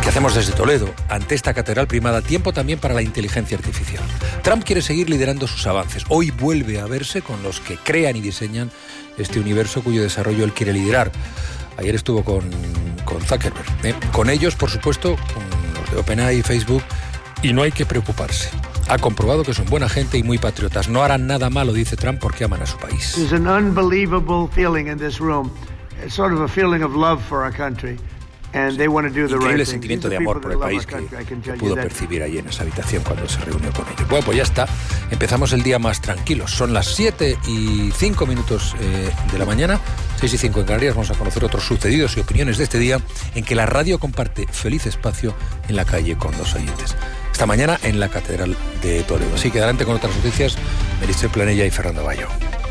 que hacemos desde Toledo, ante esta catedral primada, tiempo también para la inteligencia artificial. Trump quiere seguir liderando sus avances. Hoy vuelve a verse con los que crean y diseñan este universo cuyo desarrollo él quiere liderar. Ayer estuvo con Zuckerberg. Con ellos, por supuesto, con los de OpenAI y Facebook, y no hay que preocuparse. Ha comprobado que son buena gente y muy patriotas. No harán nada malo, dice Trump, porque aman a su país. There's an unbelievable feeling in this room. It's sort of a feeling of love for our country. And they want to do the right thing. Increíble sentimiento de amor por el país que pudo percibir allí en esa habitación cuando se reunió con ellos. Bueno, pues ya está. Empezamos el día más tranquilos. Son las 7:05 de la mañana, 6:05 en Canarias. Vamos a conocer otros sucedidos y opiniones de este día en que la radio comparte feliz espacio en la calle con los oyentes. Esta mañana en la Catedral de Toledo. Así que adelante con otras noticias. Meritxell Planella y Fernando Bayo.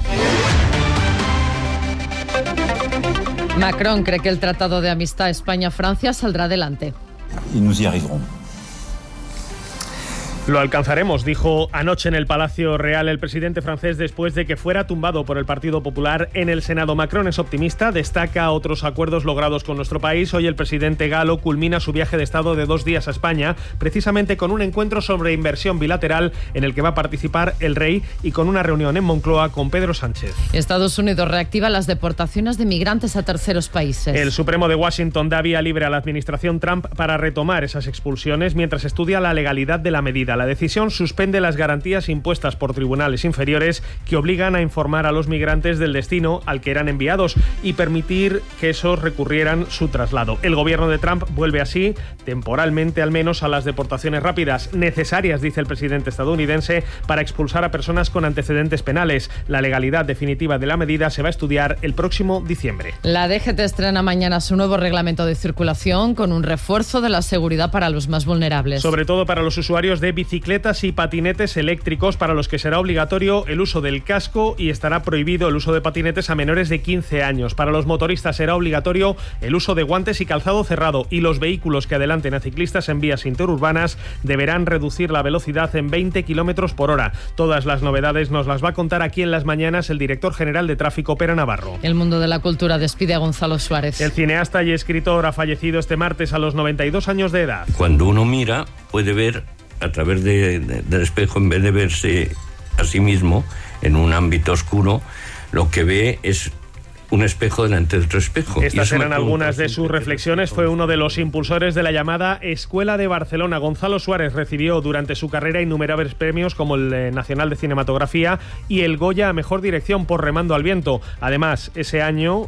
Macron cree que el Tratado de Amistad España-Francia saldrá adelante. Y nous y arriverons. Lo alcanzaremos, dijo anoche en el Palacio Real el presidente francés después de que fuera tumbado por el Partido Popular en el Senado. Macron es optimista, destaca otros acuerdos logrados con nuestro país. Hoy el presidente galo culmina su viaje de Estado de 2 días a España, precisamente con un encuentro sobre inversión bilateral en el que va a participar el rey y con una reunión en Moncloa con Pedro Sánchez. Estados Unidos reactiva las deportaciones de migrantes a terceros países. El Supremo de Washington da vía libre a la administración Trump para retomar esas expulsiones mientras estudia la legalidad de la medida. La decisión suspende las garantías impuestas por tribunales inferiores que obligan a informar a los migrantes del destino al que eran enviados y permitir que esos recurrieran su traslado. El gobierno de Trump vuelve así, temporalmente al menos, a las deportaciones rápidas, necesarias, dice el presidente estadounidense, para expulsar a personas con antecedentes penales. La legalidad definitiva de la medida se va a estudiar el próximo diciembre. La DGT estrena mañana su nuevo reglamento de circulación con un refuerzo de la seguridad para los más vulnerables. Sobre todo para los usuarios de bicicletas y patinetes eléctricos, para los que será obligatorio el uso del casco y estará prohibido el uso de patinetes a menores de 15 años. Para los motoristas será obligatorio el uso de guantes y calzado cerrado, y los vehículos que adelanten a ciclistas en vías interurbanas deberán reducir la velocidad en 20 km por hora. Todas las novedades nos las va a contar aquí en Las Mañanas el director general de Tráfico, Pere Navarro. El mundo de la cultura despide a Gonzalo Suárez. El cineasta y escritor ha fallecido este martes a los 92 años de edad. Cuando uno mira, puede ver a través del espejo, en vez de verse a sí mismo en un ámbito oscuro, lo que ve es un espejo delante de otro espejo. Estas eran algunas de sus reflexiones. Fue uno de los impulsores de la llamada Escuela de Barcelona. Gonzalo Suárez recibió durante su carrera innumerables premios como el Nacional de Cinematografía y el Goya a Mejor Dirección por Remando al Viento. Además, este año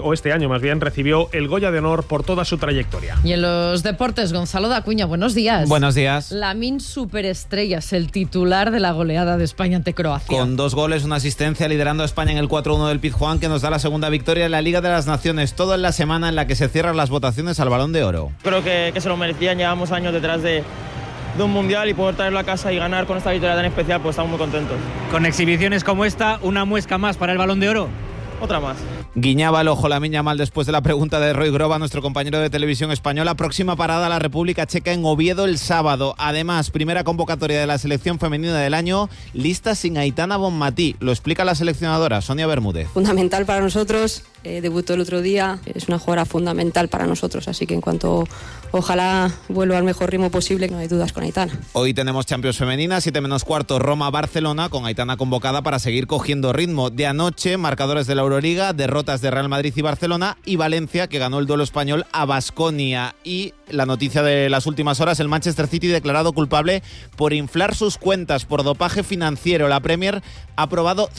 recibió el Goya de Honor por toda su trayectoria. Y en los deportes, Gonzalo Dacuña, buenos días. Buenos días. Lamine Superestrella es el titular de la goleada de España ante Croacia. Con 2 goles, una asistencia, liderando a España en el 4-1 del Pizjuán, que nos da la segunda victoria en la Liga de las Naciones, todo en la semana en la que se cierran las votaciones al Balón de Oro. Creo que se lo merecían, llevamos años detrás de un mundial, y poder traerlo a casa y ganar con esta victoria tan especial, pues estamos muy contentos. Con exhibiciones como esta, una muesca más para el Balón de Oro. Otra más. Guiñaba el ojo Lamine Yamal después de la pregunta de Roy Groba, nuestro compañero de televisión española. Próxima parada a la República Checa en Oviedo el sábado. Además, primera convocatoria de la selección femenina del año, lista sin Aitana Bonmatí. Lo explica la seleccionadora Sonia Bermúdez. Fundamental para nosotros, debutó el otro día, es una jugadora fundamental para nosotros, así que en cuanto ojalá vuelva al mejor ritmo posible, no hay dudas con Aitana. Hoy tenemos Champions femenina, 7:15, Roma-Barcelona, con Aitana convocada para seguir cogiendo ritmo. De anoche, marcadores de la Euroliga, derrotas de Real Madrid y Barcelona, y Valencia, que ganó el duelo español a Baskonia. Y la noticia de las últimas horas, el Manchester City declarado culpable por inflar sus cuentas por dopaje financiero. La Premier ha probado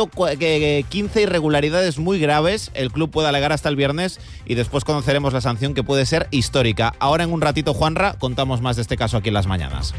115 irregularidades muy graves. El club puede alegar hasta el viernes y después conoceremos la sanción, que puede ser histórica. Ahora en un ratito, Juanra, contamos más de este caso aquí en Las Mañanas.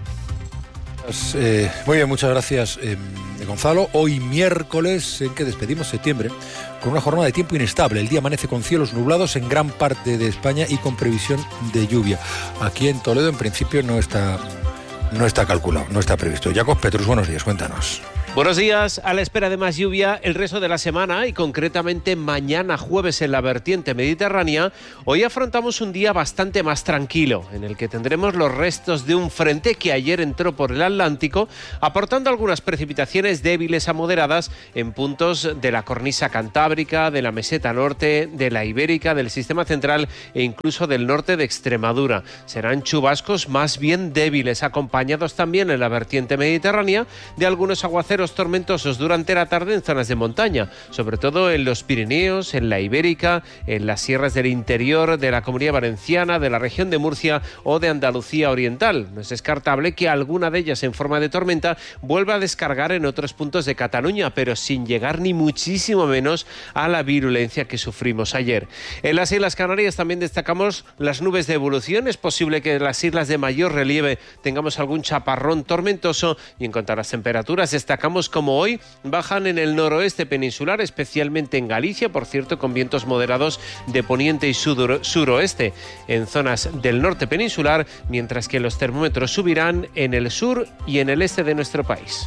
Muy bien, muchas gracias, Gonzalo. Hoy miércoles, en que despedimos septiembre, con una jornada de tiempo inestable. El día amanece con cielos nublados en gran parte de España y con previsión de lluvia. Aquí en Toledo, en principio, no está calculado, no está previsto. Jacob Petrus, buenos días, cuéntanos. Buenos días. A la espera de más lluvia el resto de la semana y concretamente mañana jueves en la vertiente mediterránea, hoy afrontamos un día bastante más tranquilo, en el que tendremos los restos de un frente que ayer entró por el Atlántico, aportando algunas precipitaciones débiles a moderadas en puntos de la cornisa cantábrica, de la meseta norte, de la ibérica, del sistema central e incluso del norte de Extremadura. Serán chubascos más bien débiles, acompañados también en la vertiente mediterránea de algunos aguaceros tormentosos durante la tarde en zonas de montaña, sobre todo en los Pirineos, en la Ibérica, en las sierras del interior de la Comunidad Valenciana, de la región de Murcia o de Andalucía Oriental. No es descartable que alguna de ellas en forma de tormenta vuelva a descargar en otros puntos de Cataluña, pero sin llegar ni muchísimo menos a la virulencia que sufrimos ayer. En las Islas Canarias también destacamos las nubes de evolución. Es posible que en las islas de mayor relieve tengamos algún chaparrón tormentoso, y en cuanto a las temperaturas destacamos como hoy bajan en el noroeste peninsular, especialmente en Galicia, por cierto, con vientos moderados de poniente y suroeste en zonas del norte peninsular, mientras que los termómetros subirán en el sur y en el este de nuestro país.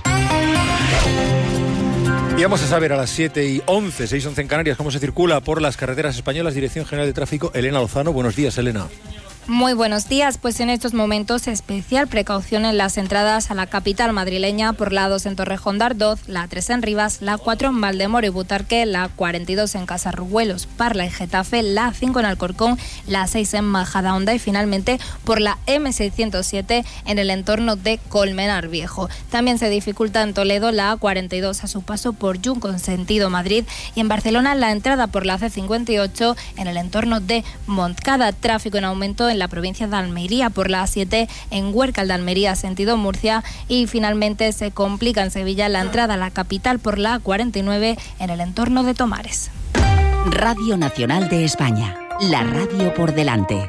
Y vamos a saber a las 7:11, 6:11 en Canarias, cómo se circula por las carreteras españolas. Dirección General de Tráfico, Elena Lozano. Buenos días, Elena. Muy buenos días, pues en estos momentos especial precaución en las entradas a la capital madrileña por la 2 en Torrejón de Ardoz, la 3 en Rivas, la 4 en Valdemoro y Butarque, la 42 en Casarrubuelos, Parla y Getafe, la 5 en Alcorcón, la 6 en Majadahonda y finalmente por la M607 en el entorno de Colmenar Viejo. También se dificulta en Toledo la A42 a su paso por Junco en sentido Madrid y en Barcelona la entrada por la C58 en el entorno de Montcada. Tráfico en aumento en la provincia de Almería por la A7 en Huércal de Almería sentido Murcia y finalmente se complica en Sevilla la entrada a la capital por la A49 en el entorno de Tomares. Radio Nacional de España, la radio por delante.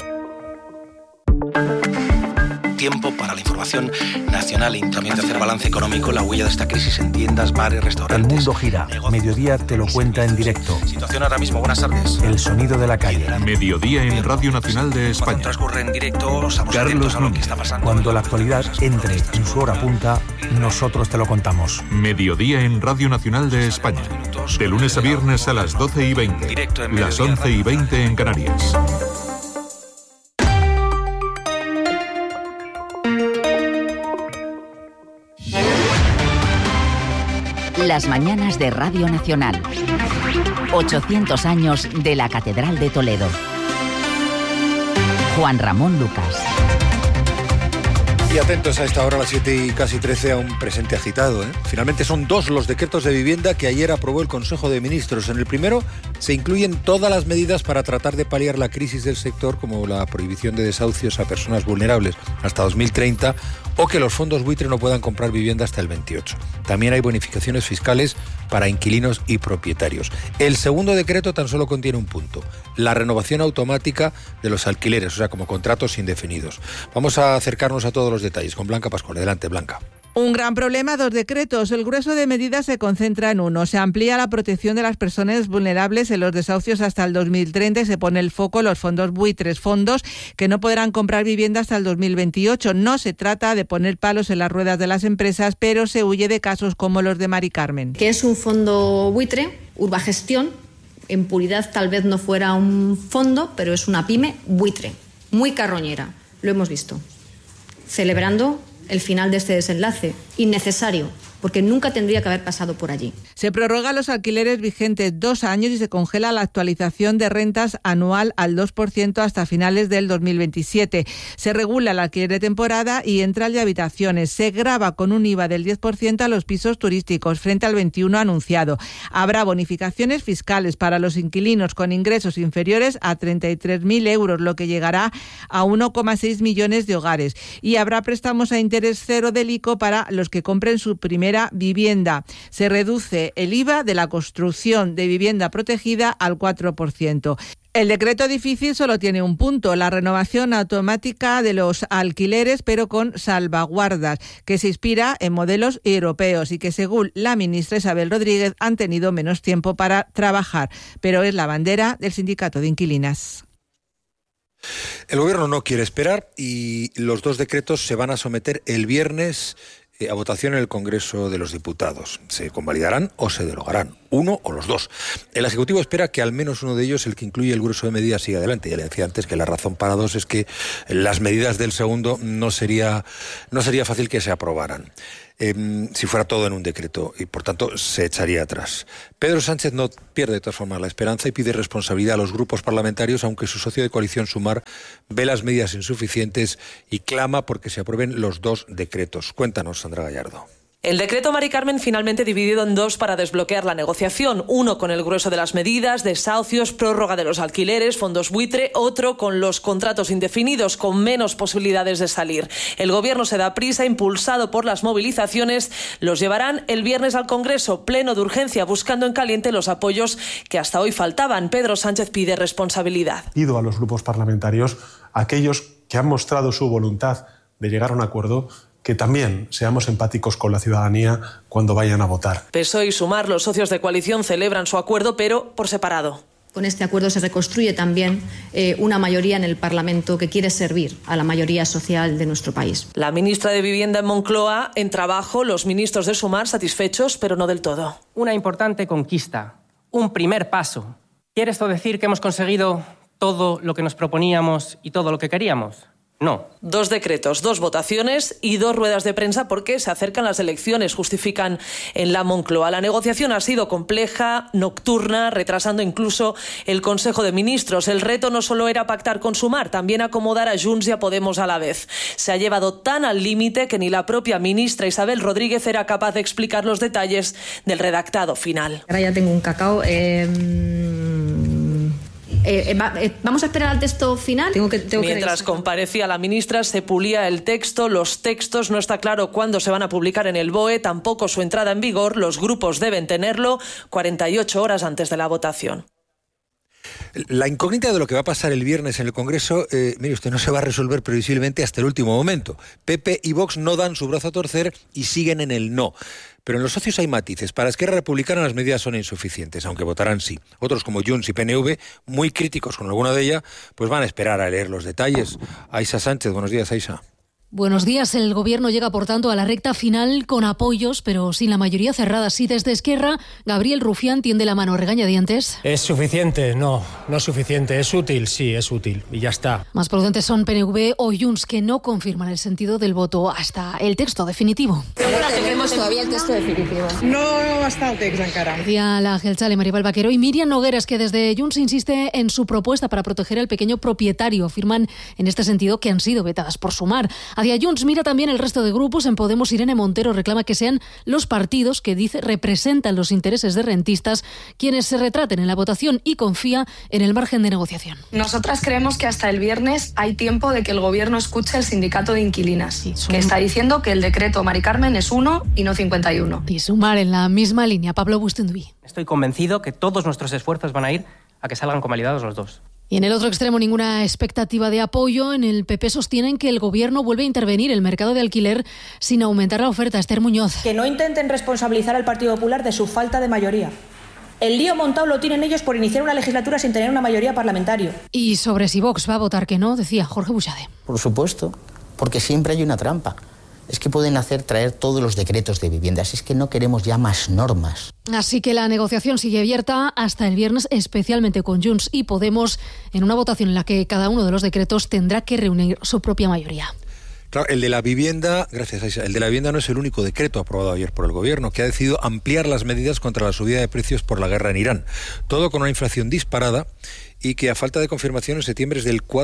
Tiempo para la información nacional y también de hacer balance económico, la huella de esta crisis en tiendas, bares, restaurantes. El mundo gira. Mediodía te lo cuenta en directo. Situación ahora mismo, buenas tardes. El sonido de la calle. Mediodía en Radio Nacional de España. Transcurre en directo, estamos atentos a lo que está pasando. Cuando la actualidad entre en su hora punta, nosotros te lo contamos. Mediodía en Radio Nacional de España. De lunes a viernes a las 12:20. Las 11:20 en Canarias. Las mañanas de Radio Nacional. 800 años de la Catedral de Toledo. Juan Ramón Lucas. Y atentos a esta hora, a las 7:13, a un presente agitado. Finalmente son 2 los decretos de vivienda que ayer aprobó el Consejo de Ministros. En el primero se incluyen todas las medidas para tratar de paliar la crisis del sector, como la prohibición de desahucios a personas vulnerables hasta 2030 o que los fondos buitre no puedan comprar vivienda hasta el 28. También hay bonificaciones fiscales para inquilinos y propietarios. El segundo decreto tan solo contiene un punto: la renovación automática de los alquileres, o sea, como contratos indefinidos. Vamos a acercarnos a todos los detalles con Blanca Pascual. Adelante, Blanca. Un gran problema, 2 decretos. El grueso de medidas se concentra en uno. Se amplía la protección de las personas vulnerables en los desahucios hasta el 2030 y se pone el foco en los fondos buitres, fondos que no podrán comprar vivienda hasta el 2028. No se trata de poner palos en las ruedas de las empresas, pero se huye de casos como los de Mari Carmen. Que es un fondo buitre, Urbagestión, en puridad tal vez no fuera un fondo, pero es una pyme buitre, muy carroñera. Lo hemos visto. Celebrando el final de este desenlace, innecesario, porque nunca tendría que haber pasado por allí. Se prorrogan los alquileres vigentes 2 años y se congela la actualización de rentas anual al 2% hasta finales del 2027. Se regula el alquiler de temporada y entra el de habitaciones. Se grava con un IVA del 10% a los pisos turísticos, frente al 21% anunciado. Habrá bonificaciones fiscales para los inquilinos con ingresos inferiores a 33.000 euros, lo que llegará a 1,6 millones de hogares. Y habrá préstamos a interés cero del ICO para los que compren su primera vivienda. Se reduce el IVA de la construcción de vivienda protegida al 4%. El decreto difícil solo tiene un punto: la renovación automática de los alquileres, pero con salvaguardas, que se inspira en modelos europeos y que, según la ministra Isabel Rodríguez, han tenido menos tiempo para trabajar. Pero es la bandera del sindicato de inquilinas. El gobierno no quiere esperar y los 2 decretos se van a someter el viernes a votación en el Congreso de los Diputados. Se convalidarán o se derogarán, uno o los dos. El Ejecutivo espera que al menos uno de ellos, el que incluye el grueso de medidas, siga adelante. Ya le decía antes que la razón para dos es que las medidas del segundo no sería fácil que se aprobaran. Si fuera todo en un decreto, y por tanto se echaría atrás. Pedro Sánchez no pierde de todas formas la esperanza y pide responsabilidad a los grupos parlamentarios, aunque su socio de coalición Sumar ve las medidas insuficientes y clama porque se aprueben los dos decretos. Cuéntanos, Sandra Gallardo. El decreto Mari Carmen finalmente dividido en dos para desbloquear la negociación. Uno con el grueso de las medidas, desahucios, prórroga de los alquileres, fondos buitre. Otro con los contratos indefinidos, con menos posibilidades de salir. El Gobierno se da prisa, impulsado por las movilizaciones. Los llevarán el viernes al Congreso, pleno de urgencia, buscando en caliente los apoyos que hasta hoy faltaban. Pedro Sánchez pide responsabilidad. Pido a los grupos parlamentarios, a aquellos que han mostrado su voluntad de llegar a un acuerdo, que también seamos empáticos con la ciudadanía cuando vayan a votar. PSOE y Sumar, los socios de coalición, celebran su acuerdo, pero por separado. Con este acuerdo se reconstruye también una mayoría en el Parlamento que quiere servir a la mayoría social de nuestro país. La ministra de Vivienda en Moncloa, en trabajo, los ministros de Sumar satisfechos, pero no del todo. Una importante conquista, un primer paso. ¿Quiere esto decir que hemos conseguido todo lo que nos proponíamos y todo lo que queríamos? No. Dos decretos, dos votaciones y dos ruedas de prensa porque se acercan las elecciones, justifican en la Moncloa. La negociación ha sido compleja, nocturna, retrasando incluso el Consejo de Ministros. El reto no solo era pactar con Sumar, también acomodar a Junts y a Podemos a la vez. Se ha llevado tan al límite que ni la propia ministra Isabel Rodríguez era capaz de explicar los detalles del redactado final. Ahora ya tengo un cacao. ¿Vamos a esperar al texto final? Mientras comparecía la ministra, se pulía el texto, los textos, no está claro cuándo se van a publicar en el BOE, tampoco su entrada en vigor, los grupos deben tenerlo 48 horas antes de la votación. La incógnita de lo que va a pasar el viernes en el Congreso, mire usted, no se va a resolver previsiblemente hasta el último momento. PP y Vox no dan su brazo a torcer y siguen en el no. Pero en los socios hay matices. Para Esquerra Republicana las medidas son insuficientes, aunque votarán sí. Otros como Junts y PNV, muy críticos con alguna de ellas, pues van a esperar a leer los detalles. Aisha Sánchez, buenos días, Aisha. Buenos días. El Gobierno llega, por tanto, a la recta final con apoyos, pero sin la mayoría cerrada. Sí, desde Esquerra, Gabriel Rufián tiende la mano, regañadientes. ¿Es suficiente? No es suficiente. ¿Es útil? Sí, es útil. Y ya está. Más prudentes son PNV o Junts, que no confirman el sentido del voto hasta el texto definitivo. No tenemos todavía el texto definitivo. No està el text encara. Decía la Geltzale Maribel Vaquero y Miriam Nogueras, que desde Junts insiste en su propuesta para proteger al pequeño propietario. Afirman en este sentido que han sido vetadas por Sumar. Hacia Junts mira también el resto de grupos. En Podemos, Irene Montero reclama que sean los partidos que dice representan los intereses de rentistas quienes se retraten en la votación y confía en el margen de negociación. Nosotras creemos que hasta el viernes hay tiempo de que el Gobierno escuche el sindicato de inquilinas, que está diciendo que el decreto Mari Carmen es 1 y no 51. Y Sumar en la misma línea. Pablo Bustinduy. Estoy convencido que todos nuestros esfuerzos van a ir a que salgan convalidados los dos. Y en el otro extremo, ninguna expectativa de apoyo. En el PP sostienen que el Gobierno vuelve a intervenir el mercado de alquiler sin aumentar la oferta. Esther Muñoz. Que no intenten responsabilizar al Partido Popular de su falta de mayoría. El lío montado lo tienen ellos por iniciar una legislatura sin tener una mayoría parlamentaria. Y sobre si Vox va a votar que no, decía Jorge Buxade. Por supuesto, porque siempre hay una trampa. Es que pueden traer todos los decretos de vivienda. Es que no queremos ya más normas. Así que la negociación sigue abierta hasta el viernes, especialmente con Junts y Podemos, en una votación en la que cada uno de los decretos tendrá que reunir su propia mayoría. Claro, el de la vivienda, gracias Aisha, el de la vivienda no es el único decreto aprobado ayer por el Gobierno, que ha decidido ampliar las medidas contra la subida de precios por la guerra en Irán. Todo con una inflación disparada y que a falta de confirmación en septiembre es del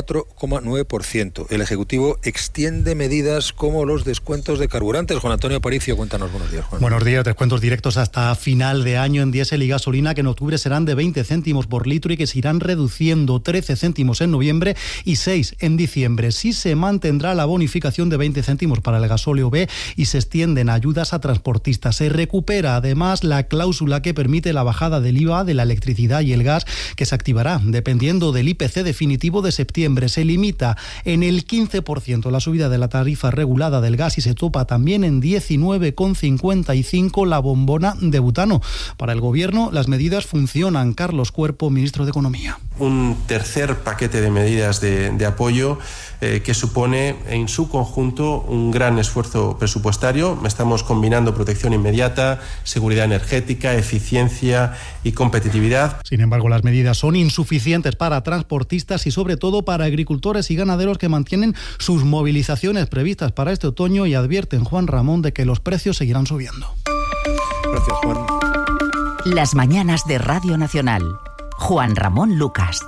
4,9%. El Ejecutivo extiende medidas como los descuentos de carburantes. Juan Antonio Aparicio, cuéntanos, buenos días, Juan. Buenos días, descuentos directos hasta final de año en diésel y gasolina, que en octubre serán de 20 céntimos por litro y que se irán reduciendo, 13 céntimos en noviembre y 6 en diciembre. Sí se mantendrá la bonificación de 20 céntimos para el gasóleo B y se extienden ayudas a transportistas. Se recupera además la cláusula que permite la bajada del IVA de la electricidad y el gas, que se activará de dependiendo del IPC definitivo de septiembre. Se limita en el 15% la subida de la tarifa regulada del gas y se topa también en 19,55 la bombona de butano. Para el Gobierno, las medidas funcionan. Carlos Cuerpo, ministro de Economía. Un tercer paquete de medidas de apoyo que supone en su conjunto un gran esfuerzo presupuestario. Estamos combinando protección inmediata, seguridad energética, eficiencia y competitividad. Sin embargo, las medidas son insuficientes para transportistas y sobre todo para agricultores y ganaderos que mantienen sus movilizaciones previstas para este otoño y advierten, Juan Ramón, de que los precios seguirán subiendo. Gracias, Juan. Las mañanas de Radio Nacional. Juan Ramón Lucas.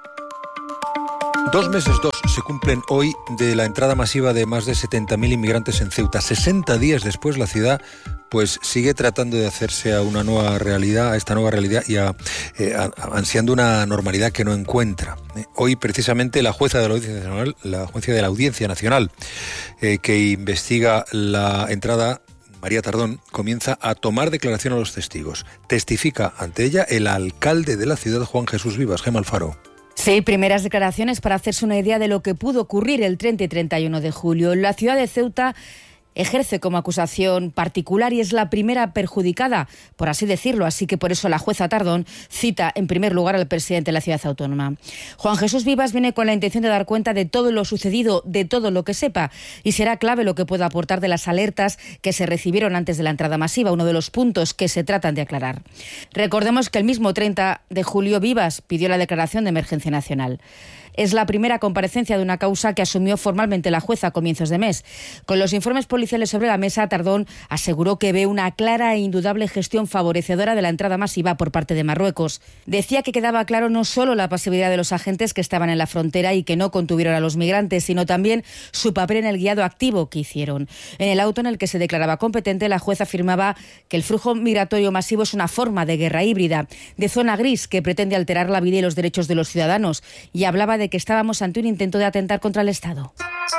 2 meses se cumplen hoy de la entrada masiva de más de 70.000 inmigrantes en Ceuta. 60 días después, la ciudad pues sigue tratando de hacerse a esta nueva realidad y ansiando una normalidad que no encuentra. Hoy, precisamente, la jueza de la Audiencia Nacional, que investiga la entrada, María Tardón, comienza a tomar declaración a los testigos. Testifica ante ella el alcalde de la ciudad, Juan Jesús Vivas. Gemma Alfaro. Sí, primeras declaraciones para hacerse una idea de lo que pudo ocurrir el 30 y 31 de julio. La ciudad de Ceuta ejerce como acusación particular y es la primera perjudicada, por así decirlo, así que por eso la jueza Tardón cita en primer lugar al presidente de la ciudad autónoma. Juan Jesús Vivas viene con la intención de dar cuenta de todo lo sucedido, de todo lo que sepa, y será clave lo que pueda aportar de las alertas que se recibieron antes de la entrada masiva, uno de los puntos que se tratan de aclarar. Recordemos que el mismo 30 de julio Vivas pidió la declaración de emergencia nacional. Es la primera comparecencia de una causa que asumió formalmente la jueza a comienzos de mes. Con los informes policiales sobre la mesa, Tardón aseguró que ve una clara e indudable gestión favorecedora de la entrada masiva por parte de Marruecos. Decía que quedaba claro no solo la pasividad de los agentes que estaban en la frontera y que no contuvieron a los migrantes, sino también su papel en el guiado activo que hicieron. En el auto en el que se declaraba competente, la jueza afirmaba que el flujo migratorio masivo es una forma de guerra híbrida, de zona gris que pretende alterar la vida y los derechos de los ciudadanos, y hablaba de que estábamos ante un intento de atentar contra el Estado.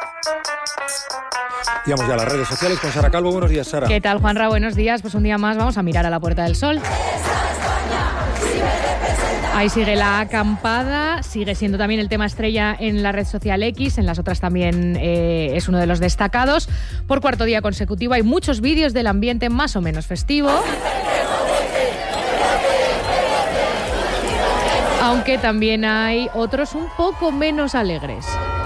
Y vamos ya a las redes sociales con Sara Calvo. Buenos días, Sara. ¿Qué tal, Juanra? Buenos días. Pues un día más vamos a mirar a la Puerta del Sol. Ahí sigue la acampada, sigue siendo también el tema estrella en la red social X, en las otras también es uno de los destacados. Por cuarto día consecutivo hay muchos vídeos del ambiente más o menos festivo. Aunque también hay otros un poco menos alegres.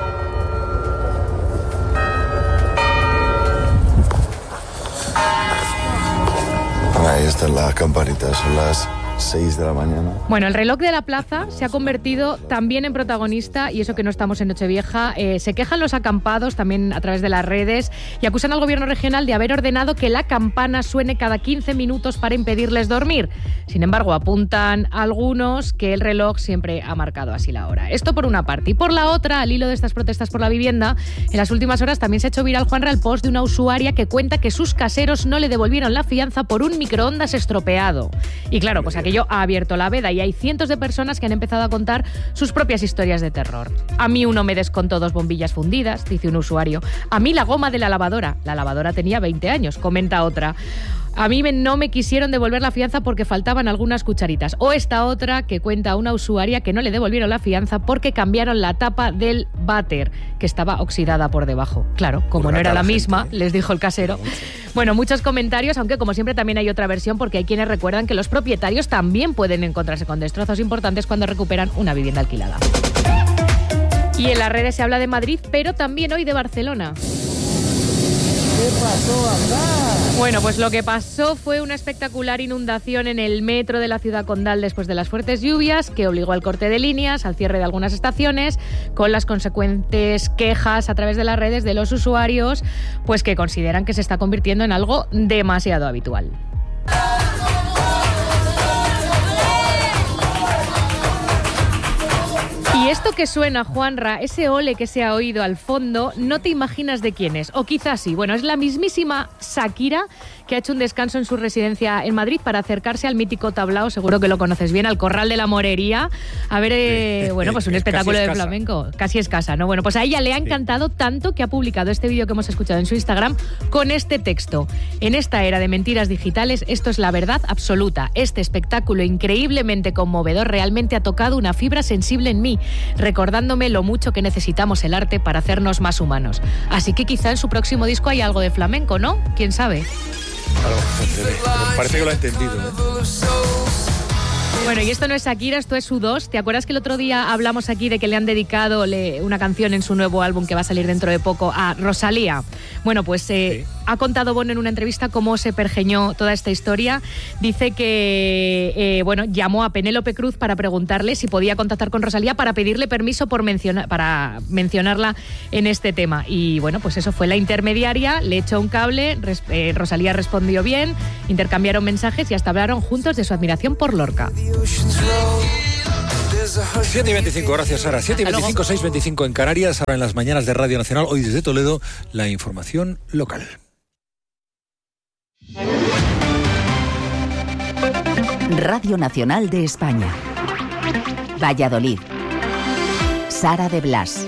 Ahí está la campanita, son las 6 de la mañana. Bueno, el reloj de la plaza se ha convertido también en protagonista, y eso que no estamos en Nochevieja. Se quejan los acampados también a través de las redes y acusan al gobierno regional de haber ordenado que la campana suene cada 15 minutos para impedirles dormir. Sin embargo, apuntan algunos que el reloj siempre ha marcado así la hora. Esto por una parte. Y por la otra, al hilo de estas protestas por la vivienda, en las últimas horas también se ha hecho viral, Juanra, el post de una usuaria que cuenta que sus caseros no le devolvieron la fianza por un microondas estropeado. Y claro, pues aquello ha abierto la veda y hay cientos de personas que han empezado a contar sus propias historias de terror. A mí uno me descontó 2 bombillas fundidas, dice un usuario. A mí la goma de la lavadora tenía 20 años, comenta otra. A mí no me quisieron devolver la fianza porque faltaban algunas cucharitas. O esta otra que cuenta una usuaria que no le devolvieron la fianza porque cambiaron la tapa del váter, que estaba oxidada por debajo. Claro, como no era la misma, les dijo el casero. Bueno, muchos comentarios, aunque como siempre también hay otra versión, porque hay quienes recuerdan que los propietarios también pueden encontrarse con destrozos importantes cuando recuperan una vivienda alquilada. Y en las redes se habla de Madrid, pero también hoy de Barcelona. ¿Qué pasó acá? Bueno, pues lo que pasó fue una espectacular inundación en el metro de la ciudad condal después de las fuertes lluvias, que obligó al corte de líneas, al cierre de algunas estaciones, con las consecuentes quejas a través de las redes de los usuarios, pues que consideran que se está convirtiendo en algo demasiado habitual. Y Esto que suena, Juanra, ese ole que se ha oído al fondo, no te imaginas de quién es. O quizás sí. Bueno, es la mismísima Shakira, que ha hecho un descanso en su residencia en Madrid para acercarse al mítico tablao, seguro que lo conoces bien, al Corral de la Morería, a ver, bueno, pues un espectáculo de flamenco. Casi es casa, ¿no? Bueno, pues a ella le ha encantado tanto que ha publicado este vídeo que hemos escuchado en su Instagram con este texto. En esta era de mentiras digitales, esto es la verdad absoluta. Este espectáculo increíblemente conmovedor realmente ha tocado una fibra sensible en mí, recordándome lo mucho que necesitamos el arte para hacernos más humanos. Así que quizá en su próximo disco hay algo de flamenco, ¿no? ¿Quién sabe? Parece que lo ha entendido, ¿eh? Bueno, y esto no es Shakira, esto es U2. ¿Te acuerdas que el otro día hablamos aquí de que le han dedicado una canción en su nuevo álbum que va a salir dentro de poco a Rosalía? Bueno, pues sí. Ha contado Bono en una entrevista cómo se pergeñó toda esta historia. Dice que llamó a Penélope Cruz para preguntarle si podía contactar con Rosalía para pedirle permiso para mencionarla en este tema. Y bueno, pues eso fue la intermediaria, le echó un cable, Rosalía respondió bien, intercambiaron mensajes y hasta hablaron juntos de su admiración por Lorca. 7:25, gracias Sara. 7:25, 6:25 en Canarias, ahora en las mañanas de Radio Nacional, hoy desde Toledo, la información local. Radio Nacional de España. Valladolid. Sara de Blas.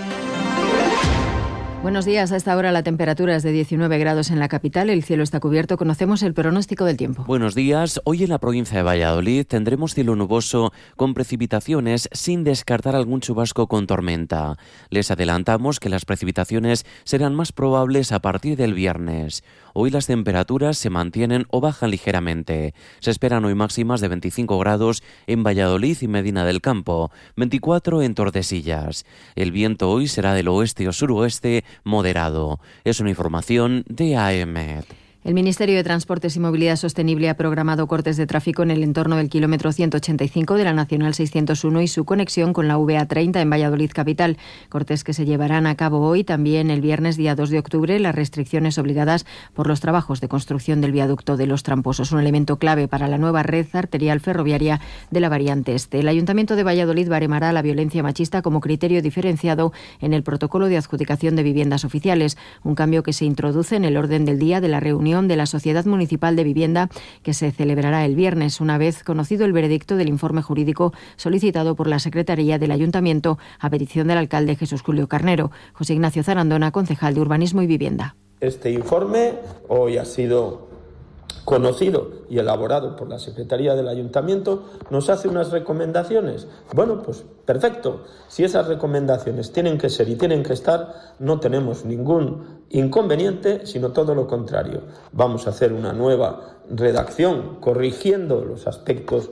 Buenos días. A esta hora la temperatura es de 19 grados en la capital. El cielo está cubierto. Conocemos el pronóstico del tiempo. Buenos días. Hoy en la provincia de Valladolid tendremos cielo nuboso con precipitaciones sin descartar algún chubasco con tormenta. Les adelantamos que las precipitaciones serán más probables a partir del viernes. Hoy las temperaturas se mantienen o bajan ligeramente. Se esperan hoy máximas de 25 grados en Valladolid y Medina del Campo, 24 en Tordesillas. El viento hoy será del oeste o suroeste moderado. Es una información de AEMET. El Ministerio de Transportes y Movilidad Sostenible ha programado cortes de tráfico en el entorno del kilómetro 185 de la Nacional 601 y su conexión con la VA30 en Valladolid capital. Cortes que se llevarán a cabo hoy, también el viernes día 2 de octubre, las restricciones obligadas por los trabajos de construcción del viaducto de Los Tramposos, un elemento clave para la nueva red arterial ferroviaria de la variante este. El Ayuntamiento de Valladolid baremará la violencia machista como criterio diferenciado en el protocolo de adjudicación de viviendas oficiales, un cambio que se introduce en el orden del día de la reunión de la Sociedad Municipal de Vivienda que se celebrará el viernes, una vez conocido el veredicto del informe jurídico solicitado por la Secretaría del Ayuntamiento a petición del alcalde Jesús Julio Carnero. José Ignacio Zarandona, concejal de Urbanismo y Vivienda. Este informe hoy ha sido conocido y elaborado por la Secretaría del Ayuntamiento, nos hace unas recomendaciones. Bueno, pues perfecto. Si esas recomendaciones tienen que ser y tienen que estar, no tenemos ningún inconveniente, sino todo lo contrario. Vamos a hacer una nueva redacción corrigiendo los aspectos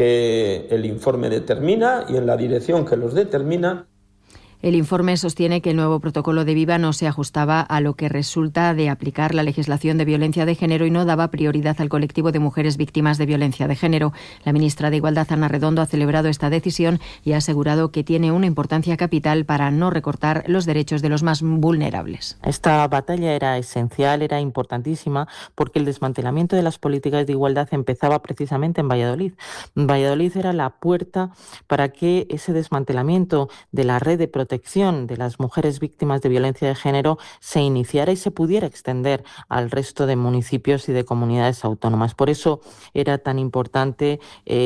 que el informe determina y en la dirección que los determina. El informe sostiene que el nuevo protocolo de Viva no se ajustaba a lo que resulta de aplicar la legislación de violencia de género y no daba prioridad al colectivo de mujeres víctimas de violencia de género. La ministra de Igualdad, Ana Redondo, ha celebrado esta decisión y ha asegurado que tiene una importancia capital para no recortar los derechos de los más vulnerables. Esta batalla era esencial, era importantísima, porque el desmantelamiento de las políticas de igualdad empezaba precisamente en Valladolid. Valladolid era la puerta para que ese desmantelamiento de la red de protección de las mujeres víctimas de violencia de género se iniciara y se pudiera extender al resto de municipios y de comunidades autónomas. Por eso era tan importante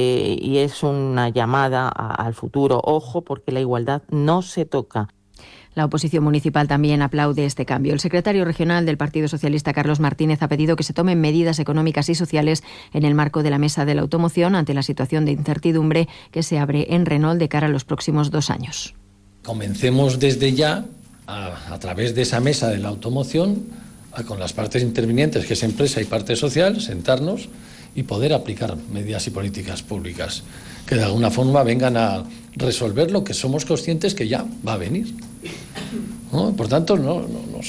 y es una llamada al futuro. Ojo, porque la igualdad no se toca. La oposición municipal también aplaude este cambio. El secretario regional del Partido Socialista, Carlos Martínez, ha pedido que se tomen medidas económicas y sociales en el marco de la mesa de la automoción ante la situación de incertidumbre que se abre en Renault de cara a los próximos 2 años. Comencemos desde ya, a través de esa mesa de la automoción, con las partes intervinientes, que es empresa y parte social, sentarnos y poder aplicar medidas y políticas públicas que de alguna forma vengan a resolver lo que somos conscientes que ya va a venir, ¿no? Por tanto, no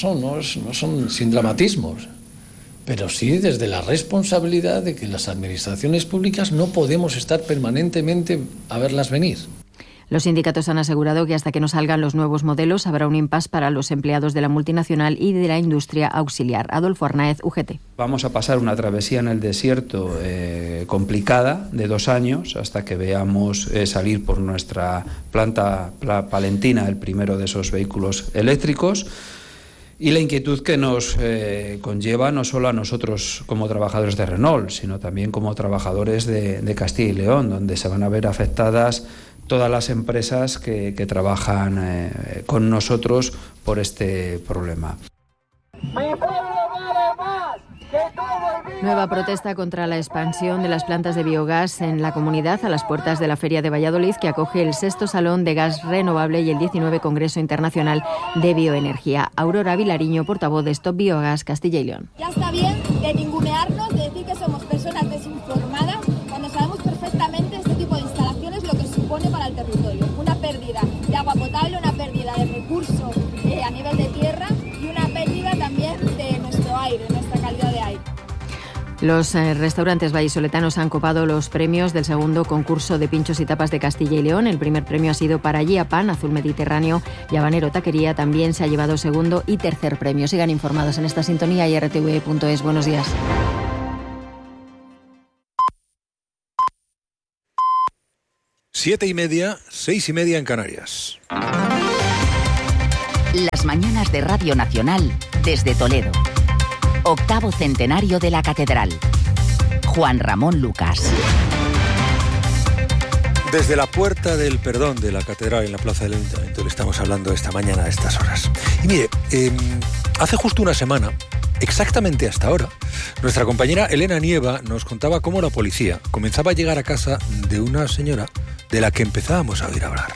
son sin dramatismos, pero sí desde la responsabilidad de que las administraciones públicas no podemos estar permanentemente a verlas venir. Los sindicatos han asegurado que hasta que no salgan los nuevos modelos habrá un impasse para los empleados de la multinacional y de la industria auxiliar. Adolfo Arnáez, UGT. Vamos a pasar una travesía en el desierto complicada de 2 años hasta que veamos salir por nuestra planta palentina el primero de esos vehículos eléctricos. Y la inquietud que nos conlleva no solo a nosotros como trabajadores de Renault, sino también como trabajadores de Castilla y León, donde se van a ver afectadas todas las empresas que trabajan con nosotros por este problema. Nueva protesta contra la expansión de las plantas de biogás en la comunidad a las puertas de la Feria de Valladolid, que acoge el 6º Salón de Gas Renovable y el 19 Congreso Internacional de Bioenergía. Aurora Vilariño, portavoz de Stop Biogás Castilla y León. Ya está bien de ningunearnos, de decir que somos personas desinformadas, cuando sabemos perfectamente este tipo de instalaciones lo que supone para el territorio. Una pérdida de agua potable, una pérdida de recursos a nivel de tierra y una pérdida también de nuestro aire, nuestra calidad de aire. Los restaurantes vallisoletanos han copado los premios del segundo concurso de pinchos y tapas de Castilla y León. El primer premio ha sido para Gia Pan, Azul Mediterráneo y Habanero Taquería. También se ha llevado segundo y tercer premio. Sigan informados en esta sintonía y rtve.es. Buenos días. Siete y media, 6:30 en Canarias. Las mañanas de Radio Nacional desde Toledo. 8º centenario de la Catedral. Juan Ramón Lucas. Desde la Puerta del Perdón de la Catedral en la Plaza del Ayuntamiento le estamos hablando esta mañana a estas horas. Y mire, hace justo una semana, exactamente hasta ahora, nuestra compañera Elena Nieva nos contaba cómo la policía comenzaba a llegar a casa de una señora de la que empezábamos a oír hablar.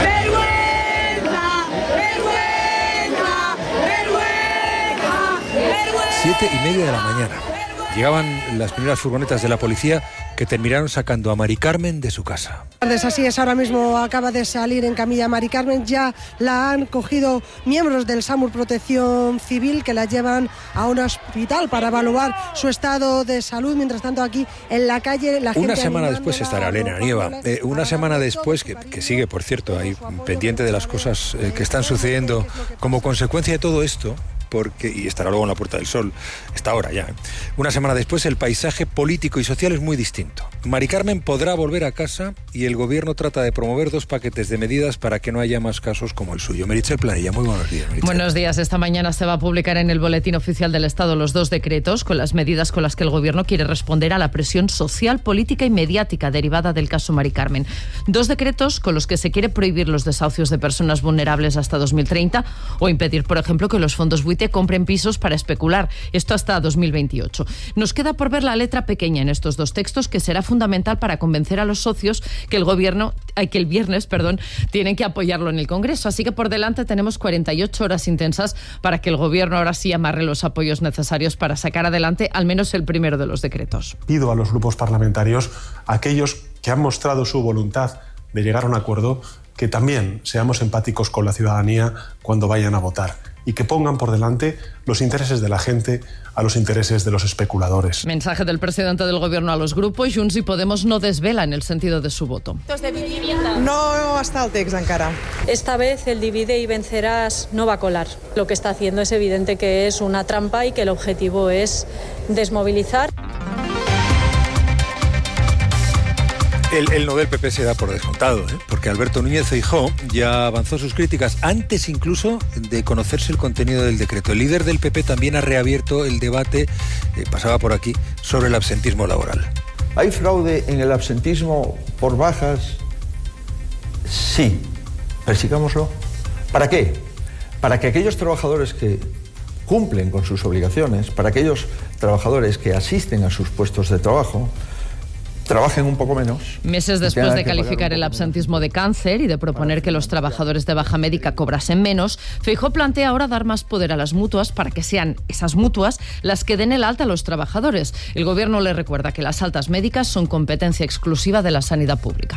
7:30 de la mañana. Llegaban las primeras furgonetas de la policía que terminaron sacando a Mari Carmen de su casa. Así es, ahora mismo acaba de salir en camilla Mari Carmen. Ya la han cogido miembros del SAMUR Protección Civil que la llevan a un hospital para evaluar su estado de salud. Mientras tanto, aquí en la calle la gente... Una semana después estará Elena Nieva. Una semana después, que sigue, por cierto, ahí pendiente de las cosas que están sucediendo como consecuencia de todo esto, y estará luego en la Puerta del Sol, está ahora ya. Una semana después el paisaje político y social es muy distinto. Mari Carmen podrá volver a casa y el gobierno trata de promover 2 paquetes de medidas para que no haya más casos como el suyo. Meritxell Planella, muy buenos días. Meritxell. Buenos días. Esta mañana se va a publicar en el Boletín Oficial del Estado los 2 decretos con las medidas con las que el gobierno quiere responder a la presión social, política y mediática derivada del caso Mari Carmen. 2 decretos con los que se quiere prohibir los desahucios de personas vulnerables hasta 2030 o impedir, por ejemplo, que los fondos buitre compren pisos para especular. Esto hasta 2028. Nos queda por ver la letra pequeña en estos 2 textos, que será fundamental para convencer a los socios que el viernes tienen que apoyarlo en el Congreso. Así que por delante tenemos 48 horas intensas para que el gobierno ahora sí amarre los apoyos necesarios para sacar adelante al menos el primero de los decretos. Pido a los grupos parlamentarios, a aquellos que han mostrado su voluntad de llegar a un acuerdo, que también seamos empáticos con la ciudadanía cuando vayan a votar y que pongan por delante los intereses de la gente a los intereses de los especuladores. Mensaje del presidente del gobierno a los grupos. Junts y Podemos no desvelan el sentido de su voto. No està el text encara. Esta vez el divide y vencerás no va a colar. Lo que está haciendo es evidente que es una trampa y que el objetivo es desmovilizar. El no del PP se da por descontado, porque Alberto Núñez Feijóo ya avanzó sus críticas antes incluso de conocerse el contenido del decreto. El líder del PP también ha reabierto el debate, pasaba por aquí, sobre el absentismo laboral. ¿Hay fraude en el absentismo por bajas? Sí, persigámoslo. ¿Para qué? Para que aquellos trabajadores que cumplen con sus obligaciones, para aquellos trabajadores que asisten a sus puestos de trabajo, trabajen un poco menos. Meses después de calificar el absentismo de cáncer y de proponer que los trabajadores de baja médica cobrasen menos, Feijóo plantea ahora dar más poder a las mutuas para que sean esas mutuas las que den el alta a los trabajadores. El gobierno le recuerda que las altas médicas son competencia exclusiva de la sanidad pública.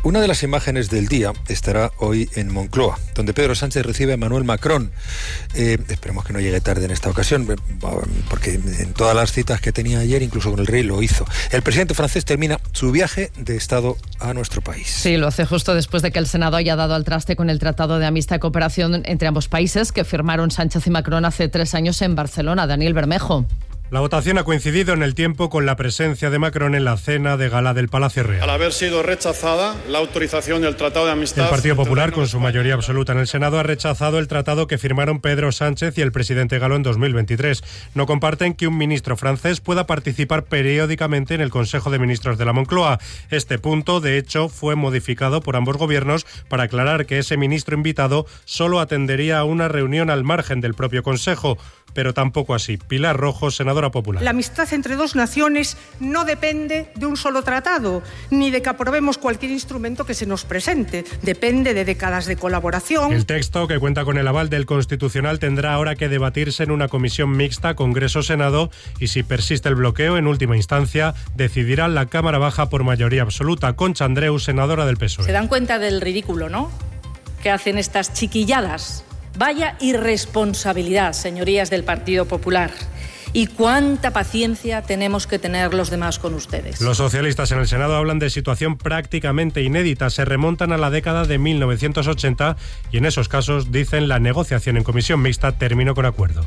Una de las imágenes del día estará hoy en Moncloa, donde Pedro Sánchez recibe a Emmanuel Macron. Esperemos que no llegue tarde en esta ocasión, porque en todas las citas que tenía ayer, incluso con el rey, lo hizo. El presidente francés termina su viaje de Estado a nuestro país. Sí, lo hace justo después de que el Senado haya dado al traste con el Tratado de Amistad y Cooperación entre ambos países que firmaron Sánchez y Macron hace 3 años en Barcelona. Daniel Bermejo. La votación ha coincidido en el tiempo con la presencia de Macron en la cena de gala del Palacio Real. Al haber sido rechazada la autorización del Tratado de Amistad... El Partido Popular, con su mayoría absoluta en el Senado, ha rechazado el tratado que firmaron Pedro Sánchez y el presidente galo en 2023. No comparten que un ministro francés pueda participar periódicamente en el Consejo de Ministros de la Moncloa. Este punto, de hecho, fue modificado por ambos gobiernos para aclarar que ese ministro invitado solo atendería a una reunión al margen del propio Consejo. Pero tampoco así. Pilar Rojo, senadora popular. La amistad entre dos naciones no depende de un solo tratado, ni de que aprobemos cualquier instrumento que se nos presente. Depende de décadas de colaboración. El texto, que cuenta con el aval del Constitucional, tendrá ahora que debatirse en una comisión mixta Congreso-Senado y, si persiste el bloqueo, en última instancia, decidirá la Cámara Baja por mayoría absoluta. Concha Andreu, senadora del PSOE. Se dan cuenta del ridículo, ¿no?, que hacen estas chiquilladas. Vaya irresponsabilidad, señorías del Partido Popular. ¿Y cuánta paciencia tenemos que tener los demás con ustedes? Los socialistas en el Senado hablan de situación prácticamente inédita. Se remontan a la década de 1980 y en esos casos, dicen, la negociación en comisión mixta terminó con acuerdo.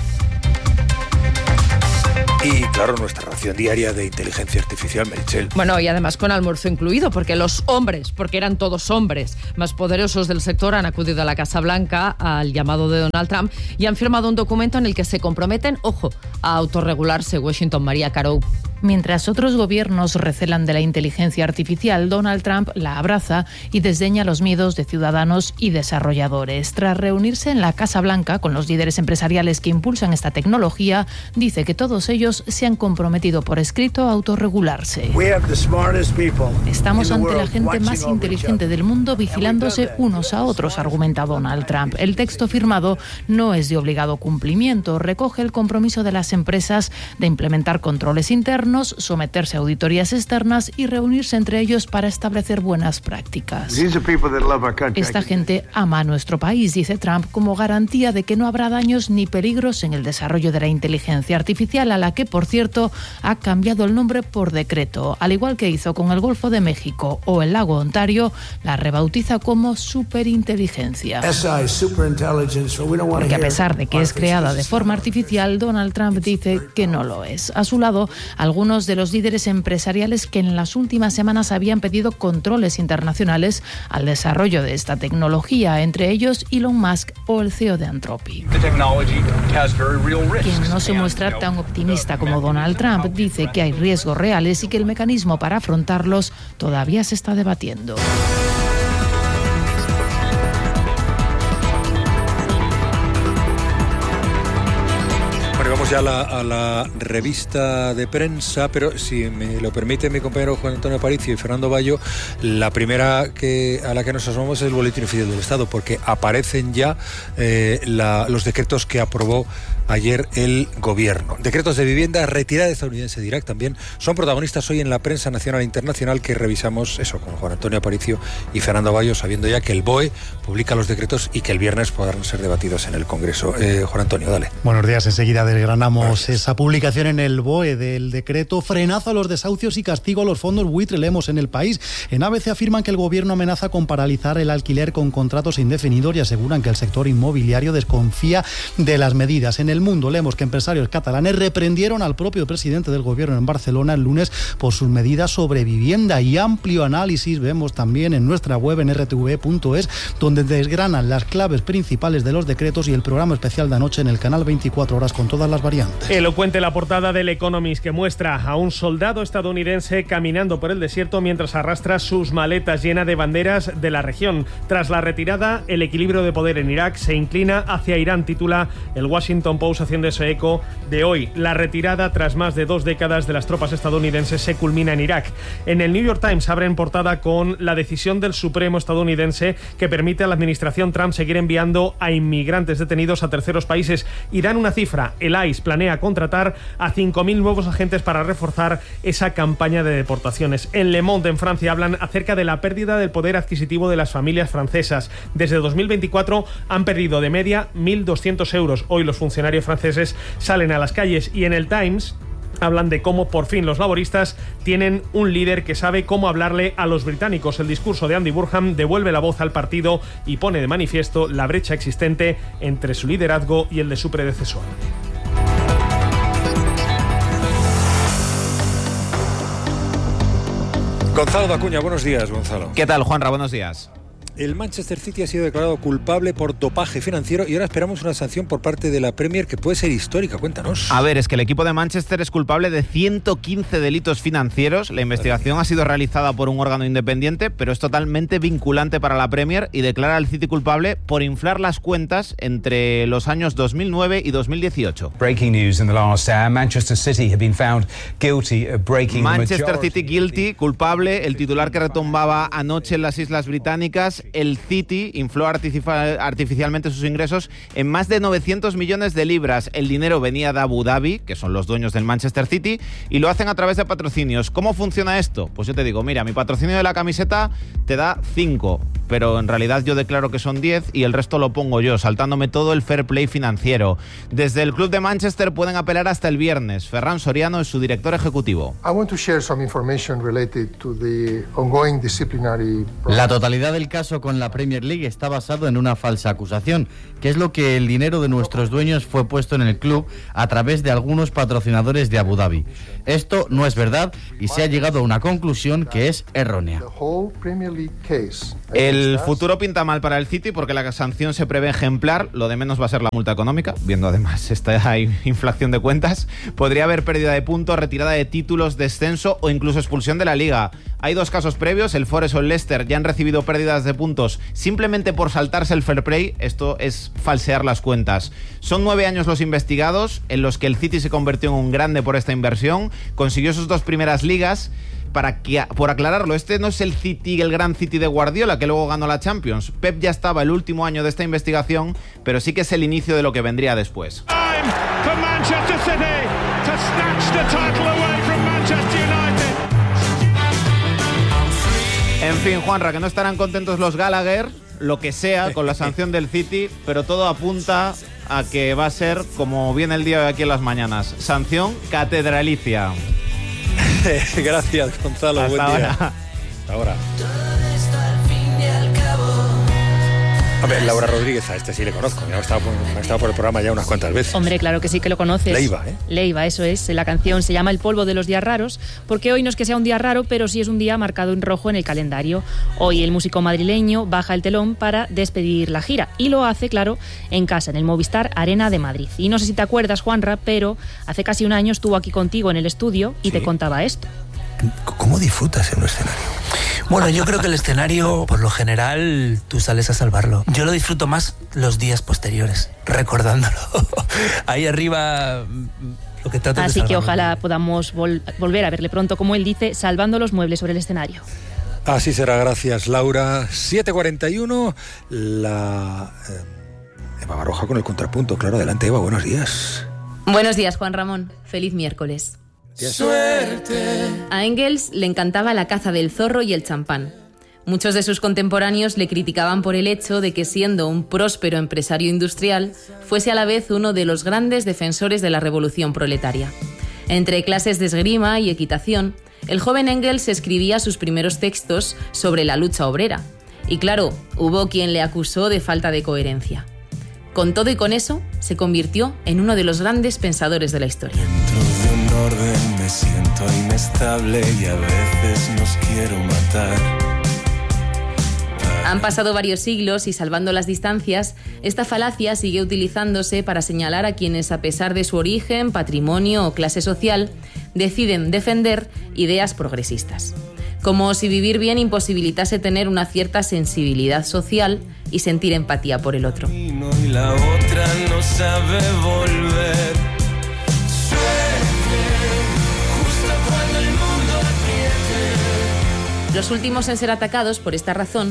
Y claro, nuestra ración diaria de inteligencia artificial, Meritxell. Bueno, y además con almuerzo incluido, porque los hombres, porque eran todos hombres más poderosos del sector, han acudido a la Casa Blanca al llamado de Donald Trump y han firmado un documento en el que se comprometen, ojo, a autorregularse. Washington, María Caro. Mientras otros gobiernos recelan de la inteligencia artificial, Donald Trump la abraza y desdeña los miedos de ciudadanos y desarrolladores. Tras reunirse en la Casa Blanca con los líderes empresariales que impulsan esta tecnología, dice que todos ellos se han comprometido por escrito a autorregularse. Estamos ante la gente más inteligente del mundo vigilándose unos a otros, argumenta Donald Trump. El texto firmado no es de obligado cumplimiento, recoge el compromiso de las empresas de implementar controles internos, someterse a auditorías externas y reunirse entre ellos para establecer buenas prácticas. Esta gente ama a nuestro país, dice Trump, como garantía de que no habrá daños ni peligros en el desarrollo de la inteligencia artificial, a la que, por cierto, ha cambiado el nombre por decreto. Al igual que hizo con el Golfo de México o el lago Ontario, la rebautiza como superinteligencia. Porque a pesar de que es creada de forma artificial, Donald Trump dice que no lo es. A su lado, algunos de los líderes empresariales que en las últimas semanas habían pedido controles internacionales al desarrollo de esta tecnología, entre ellos Elon Musk o el CEO de Anthropic. Quien no se muestra tan optimista como Donald Trump dice que hay riesgos reales y que el mecanismo para afrontarlos todavía se está debatiendo. Vamos ya a la revista de prensa, pero si me lo permite mi compañero Juan Antonio Aparicio y Fernando Bayo, la primera a la que nos asomamos es el Boletín Oficial del Estado, porque aparecen ya los decretos que aprobó ayer el Gobierno. Decretos de vivienda, retirada estadounidense de Irak también son protagonistas hoy en la prensa nacional e internacional, que revisamos eso con Juan Antonio Aparicio y Fernando Bayo, sabiendo ya que el BOE publica los decretos y que el viernes podrán ser debatidos en el Congreso. Juan Antonio, dale. Buenos días, enseguida desgranamos esa publicación en el BOE del decreto frenazo a los desahucios y castigo a los fondos buitre. Leemos en El País. En ABC afirman que el Gobierno amenaza con paralizar el alquiler con contratos indefinidos y aseguran que el sector inmobiliario desconfía de las medidas. En El Mundo leemos que empresarios catalanes reprendieron al propio presidente del Gobierno en Barcelona el lunes por sus medidas sobre vivienda, y amplio análisis vemos también en nuestra web en rtv.es, donde desgranan las claves principales de los decretos, y el programa especial de anoche en el canal 24 horas con todas las variantes. Elocuente la portada del Economist, que muestra a un soldado estadounidense caminando por el desierto mientras arrastra sus maletas llenas de banderas de la región. Tras la retirada, el equilibrio de poder en Irak se inclina hacia Irán, titula el Washington Post, haciendo ese eco de hoy. La retirada tras más de 2 décadas de las tropas estadounidenses se culmina en Irak. En el New York Times abren portada con la decisión del Supremo estadounidense que permite a la administración Trump seguir enviando a inmigrantes detenidos a terceros países, y dan una cifra. El ICE país planea contratar a 5.000 nuevos agentes para reforzar esa campaña de deportaciones. En Le Monde, en Francia, hablan acerca de la pérdida del poder adquisitivo de las familias francesas. Desde 2024 han perdido de media 1.200 euros. Hoy los funcionarios franceses salen a las calles, y en el Times hablan de cómo por fin los laboristas tienen un líder que sabe cómo hablarle a los británicos. El discurso de Andy Burnham devuelve la voz al partido y pone de manifiesto la brecha existente entre su liderazgo y el de su predecesor. Gonzalo Dacuña, buenos días, Gonzalo. ¿Qué tal, Juanra? Buenos días. El Manchester City ha sido declarado culpable por dopaje financiero y ahora esperamos una sanción por parte de la Premier que puede ser histórica. Cuéntanos. A ver, es que el equipo de Manchester es culpable de 115 delitos financieros. La investigación ha sido realizada por un órgano independiente, pero es totalmente vinculante para la Premier y declara al City culpable por inflar las cuentas entre los años 2009 y 2018. Breaking news in the last hour. Manchester City have been found guilty of breaking Manchester City guilty, culpable. El titular que retumbaba anoche en las Islas Británicas. El City infló artificialmente sus ingresos en más de 900 millones de libras. El dinero venía de Abu Dhabi, que son los dueños del Manchester City, y lo hacen a través de patrocinios. ¿Cómo funciona esto? Pues yo te digo, mira, mi patrocinio de la camiseta te da 5, pero en realidad yo declaro que son 10 y el resto lo pongo yo, saltándome todo el fair play financiero. Desde el club de Manchester pueden apelar hasta el viernes. Ferran Soriano es su director ejecutivo. La totalidad del caso con la Premier League está basado en una falsa acusación, que es lo que el dinero de nuestros dueños fue puesto en el club a través de algunos patrocinadores de Abu Dhabi. Esto no es verdad y se ha llegado a una conclusión que es errónea. El futuro pinta mal para el City porque la sanción se prevé ejemplar. Lo de menos va a ser la multa económica, viendo además esta inflación de cuentas. Podría haber pérdida de puntos, retirada de títulos, descenso o incluso expulsión de la Liga. Hay dos casos previos, el Forest o el Leicester ya han recibido pérdidas de puntos simplemente por saltarse el fair play. Esto es falsear las cuentas. Son 9 años los investigados en los que el City se convirtió en un grande por esta inversión, consiguió sus 2 primeras ligas. Por aclararlo, este no es el City, el gran City de Guardiola, que luego ganó la Champions. Pep ya estaba el último año de esta investigación, pero sí que es el inicio de lo que vendría después. En fin, Juanra, que no estarán contentos los Gallagher, lo que sea, con la sanción del City, pero todo apunta a que va a ser, como viene el día de aquí en las mañanas, sanción catedralicia. Gracias, Gonzalo. Hasta buen día. ahora. Hasta ahora. A ver, Laura Rodríguez, a este sí le conozco. Me ha estado por el programa ya unas cuantas veces. Hombre, claro que sí que lo conoces. Leiva, ¿eh? Leiva, eso es. La canción se llama El polvo de los días raros, porque hoy no es que sea un día raro, pero sí es un día marcado en rojo en el calendario. Hoy el músico madrileño baja el telón para despedir la gira y lo hace, claro, en casa, en el Movistar Arena de Madrid. Y no sé si te acuerdas, Juanra, pero hace casi un año estuvo aquí contigo en el estudio y te contaba esto. ¿Cómo disfrutas en un escenario? Bueno, yo creo que el escenario, por lo general, tú sales a salvarlo. Yo lo disfruto más los días posteriores, recordándolo. Ahí arriba, lo que trato de salvarlo. Así que ojalá podamos volver a verle pronto, como él dice, salvando los muebles sobre el escenario. Así será, gracias, Laura. 7:41, Eva Baroja con el contrapunto. Claro, adelante, Eva, buenos días. Buenos días, Juan Ramón. Feliz miércoles. Suerte. A Engels le encantaba la caza del zorro y el champán. Muchos de sus contemporáneos le criticaban por el hecho de que, siendo un próspero empresario industrial, fuese a la vez uno de los grandes defensores de la revolución proletaria. Entre clases de esgrima y equitación, el joven Engels escribía sus primeros textos sobre la lucha obrera. Y claro, hubo quien le acusó de falta de coherencia. Con todo y con eso, se convirtió en uno de los grandes pensadores de la historia. Dentro de un orden me siento inestable y a veces nos quiero matar. Han pasado varios siglos y, salvando las distancias, esta falacia sigue utilizándose para señalar a quienes, a pesar de su origen, patrimonio o clase social, deciden defender ideas progresistas. Como si vivir bien imposibilitase tener una cierta sensibilidad social y sentir empatía por el otro. Y la otra no sabe volver. Suerte, justo cuando el mundo apriete. Los últimos en ser atacados por esta razón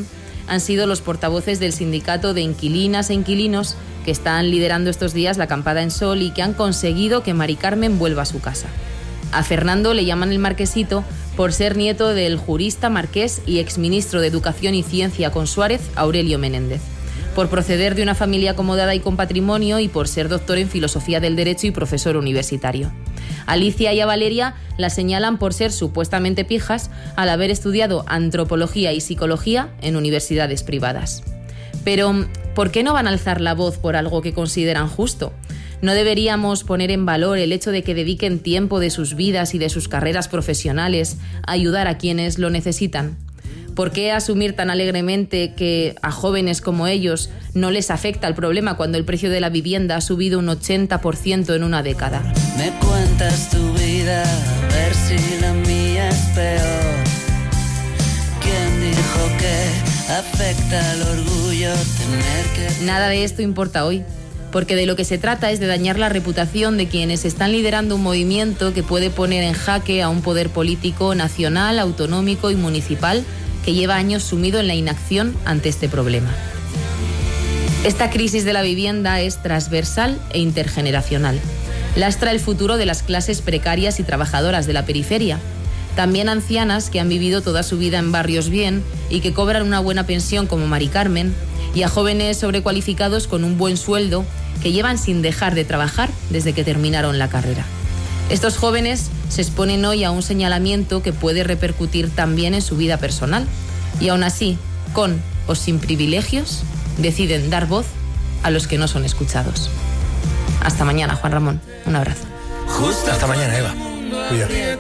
han sido los portavoces del sindicato de inquilinas e inquilinos que están liderando estos días la acampada en Sol y que han conseguido que Mari Carmen vuelva a su casa. A Fernando le llaman el Marquesito por ser nieto del jurista marqués y exministro de Educación y Ciencia con Suárez, Aurelio Menéndez, por proceder de una familia acomodada y con patrimonio y por ser doctor en Filosofía del Derecho y profesor universitario. Alicia y a Valeria la señalan por ser supuestamente pijas al haber estudiado antropología y psicología en universidades privadas. Pero, ¿por qué no van a alzar la voz por algo que consideran justo? ¿No deberíamos poner en valor el hecho de que dediquen tiempo de sus vidas y de sus carreras profesionales a ayudar a quienes lo necesitan? ¿Por qué asumir tan alegremente que a jóvenes como ellos no les afecta el problema cuando el precio de la vivienda ha subido un 80% en una década? Me cuentas tu vida, a ver si la mía es peor. ¿Quién dijo que afecta al orgullo tener que...? Nada de esto importa hoy, porque de lo que se trata es de dañar la reputación de quienes están liderando un movimiento que puede poner en jaque a un poder político nacional, autonómico y municipal que lleva años sumido en la inacción ante este problema. Esta crisis de la vivienda es transversal e intergeneracional. Lastra el futuro de las clases precarias y trabajadoras de la periferia, también ancianas que han vivido toda su vida en barrios bien y que cobran una buena pensión como Mari Carmen, y a jóvenes sobrecualificados con un buen sueldo que llevan sin dejar de trabajar desde que terminaron la carrera. Estos jóvenes se exponen hoy a un señalamiento que puede repercutir también en su vida personal y aún así, con o sin privilegios, deciden dar voz a los que no son escuchados. Hasta mañana, Juan Ramón. Un abrazo. Hasta mañana, Eva. Cuídate.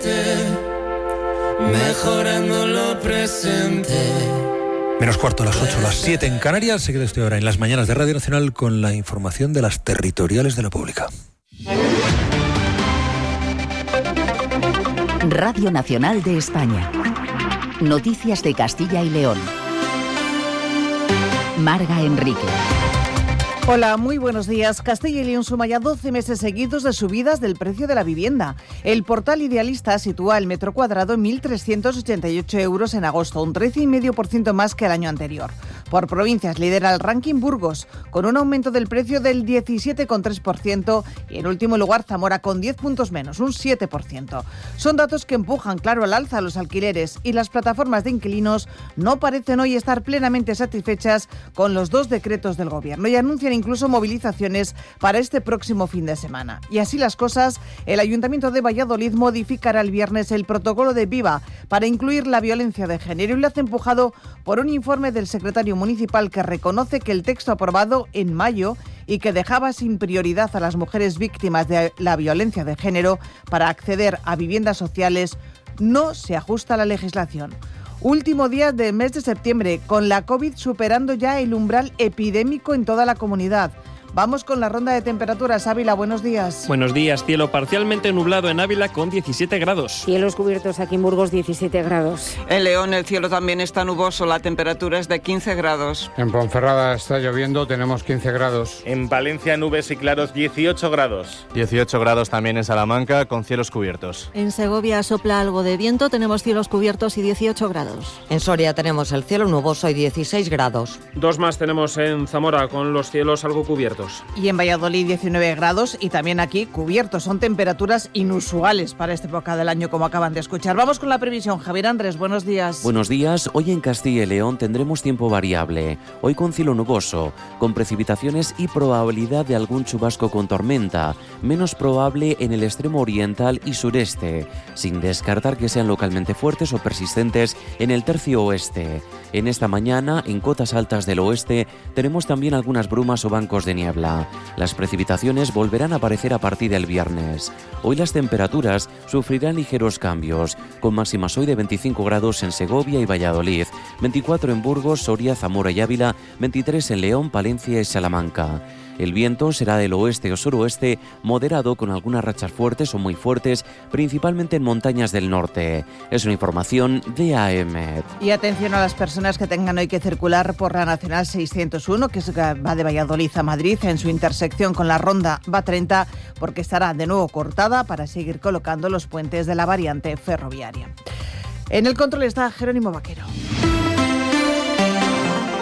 Mejorando lo presente. Menos cuarto a las 8, las 7 en Canarias. Se queda usted ahora en las mañanas de Radio Nacional con la información de las territoriales de la Pública. Radio Nacional de España. Noticias de Castilla y León. Marga Enrique. Hola, muy buenos días. Castilla y León suma ya 12 meses seguidos de subidas del precio de la vivienda. El portal Idealista sitúa el metro cuadrado en 1.388 euros en agosto, un 13,5% más que el año anterior. Por provincias lidera el ranking Burgos, con un aumento del precio del 17,3% y en último lugar Zamora con 10 puntos menos, un 7%. Son datos que empujan claro al alza los alquileres y las plataformas de inquilinos no parecen hoy estar plenamente satisfechas con los 2 decretos del Gobierno y anuncian incluso movilizaciones para este próximo fin de semana. Y así las cosas, el Ayuntamiento de Valladolid modificará el viernes el protocolo de Viva para incluir la violencia de género y lo hace empujado por un informe del secretario municipal que reconoce que el texto aprobado en mayo y que dejaba sin prioridad a las mujeres víctimas de la violencia de género para acceder a viviendas sociales no se ajusta a la legislación. Último día del mes de septiembre, con la COVID superando ya el umbral epidémico en toda la comunidad. Vamos con la ronda de temperaturas. Ávila, buenos días. Buenos días. Cielo parcialmente nublado en Ávila con 17 grados. Cielos cubiertos aquí en Burgos, 17 grados. En León el cielo también está nuboso, la temperatura es de 15 grados. En Ponferrada está lloviendo, tenemos 15 grados. En Valencia nubes y claros, 18 grados. 18 grados también en Salamanca con cielos cubiertos. En Segovia sopla algo de viento, tenemos cielos cubiertos y 18 grados. En Soria tenemos el cielo nuboso y 16 grados. 2 más tenemos en Zamora con los cielos algo cubiertos. Y en Valladolid 19 grados y también aquí cubiertos. Son temperaturas inusuales para esta época del año, como acaban de escuchar. Vamos con la previsión. Javier Andrés, buenos días. Buenos días. Hoy en Castilla y León tendremos tiempo variable. Hoy con cielo nuboso, con precipitaciones y probabilidad de algún chubasco con tormenta. Menos probable en el extremo oriental y sureste, sin descartar que sean localmente fuertes o persistentes en el tercio oeste. En esta mañana, en cotas altas del oeste, tenemos también algunas brumas o bancos de niebla. Las precipitaciones volverán a aparecer a partir del viernes. Hoy las temperaturas sufrirán ligeros cambios, con máximas hoy de 25 grados en Segovia y Valladolid, 24 en Burgos, Soria, Zamora y Ávila, 23 en León, Palencia y Salamanca. El viento será del oeste o suroeste, moderado con algunas rachas fuertes o muy fuertes, principalmente en montañas del norte. Es una información de AEMET. Y atención a las personas que tengan hoy que circular por la Nacional 601, que va de Valladolid a Madrid, en su intersección con la Ronda Va30, porque estará de nuevo cortada para seguir colocando los puentes de la variante ferroviaria. En el control está Jerónimo Vaquero.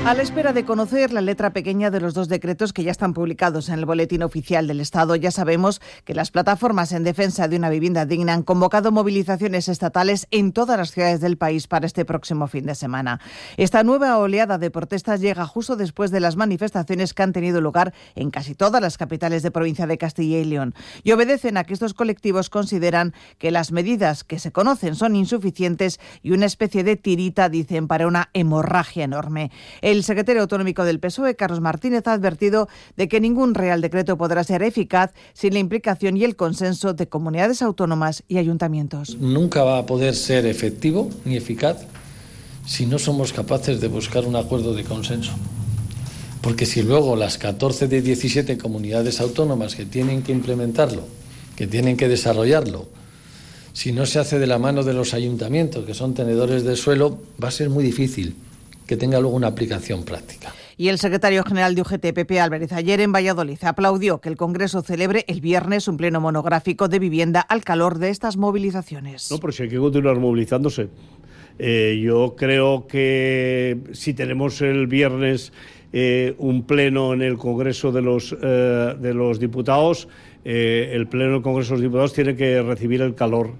A la espera de conocer la letra pequeña de los 2 decretos que ya están publicados en el Boletín Oficial del Estado, ya sabemos que las plataformas en defensa de una vivienda digna han convocado movilizaciones estatales en todas las ciudades del país para este próximo fin de semana. Esta nueva oleada de protestas llega justo después de las manifestaciones que han tenido lugar en casi todas las capitales de provincia de Castilla y León y obedecen a que estos colectivos consideran que las medidas que se conocen son insuficientes y una especie de tirita, dicen, para una hemorragia enorme. El secretario autonómico del PSOE, Carlos Martínez, ha advertido de que ningún Real Decreto podrá ser eficaz sin la implicación y el consenso de comunidades autónomas y ayuntamientos. Nunca va a poder ser efectivo ni eficaz si no somos capaces de buscar un acuerdo de consenso. Porque si luego las 14 de 17 comunidades autónomas que tienen que implementarlo, que tienen que desarrollarlo, si no se hace de la mano de los ayuntamientos, que son tenedores de suelo, va a ser muy difícil que tenga luego una aplicación práctica. Y el secretario general de UGT, Pepe Álvarez, ayer en Valladolid aplaudió que el Congreso celebre el viernes un pleno monográfico de vivienda al calor de estas movilizaciones. No, pero si hay que continuar movilizándose. Yo creo que si tenemos el viernes un pleno en el Congreso de los Diputados, el pleno del Congreso de los Diputados tiene que recibir el calor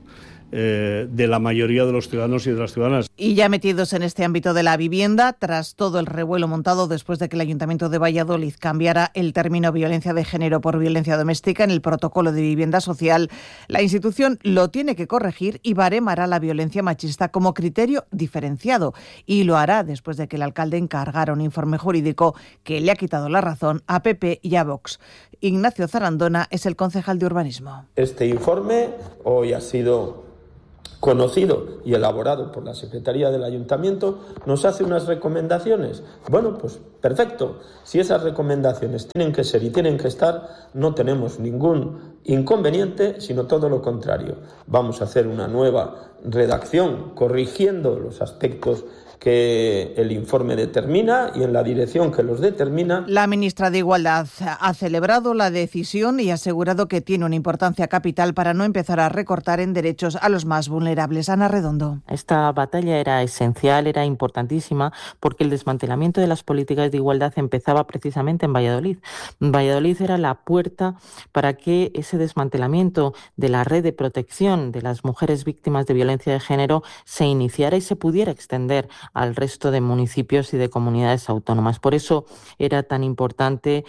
de la mayoría de los ciudadanos y de las ciudadanas. Y ya metidos en este ámbito de la vivienda, tras todo el revuelo montado después de que el Ayuntamiento de Valladolid cambiara el término violencia de género por violencia doméstica en el protocolo de vivienda social, la institución lo tiene que corregir y baremará la violencia machista como criterio diferenciado. Y lo hará después de que el alcalde encargara un informe jurídico que le ha quitado la razón a PP y a Vox. Ignacio Zarandona es el concejal de urbanismo. Este informe hoy ha sido conocido y elaborado por la Secretaría del Ayuntamiento, nos hace unas recomendaciones. Bueno, pues perfecto. Si esas recomendaciones tienen que ser y tienen que estar, no tenemos ningún inconveniente, sino todo lo contrario. Vamos a hacer una nueva redacción corrigiendo los aspectos que el informe determina y en la dirección que los determina. La ministra de Igualdad ha celebrado la decisión y ha asegurado que tiene una importancia capital para no empezar a recortar en derechos a los más vulnerables. Ana Redondo. Esta batalla era esencial, era importantísima, porque el desmantelamiento de las políticas de igualdad empezaba precisamente en Valladolid. Valladolid era la puerta para que ese desmantelamiento de la red de protección de las mujeres víctimas de violencia de género se iniciara y se pudiera extender al resto de municipios y de comunidades autónomas. Por eso era tan importante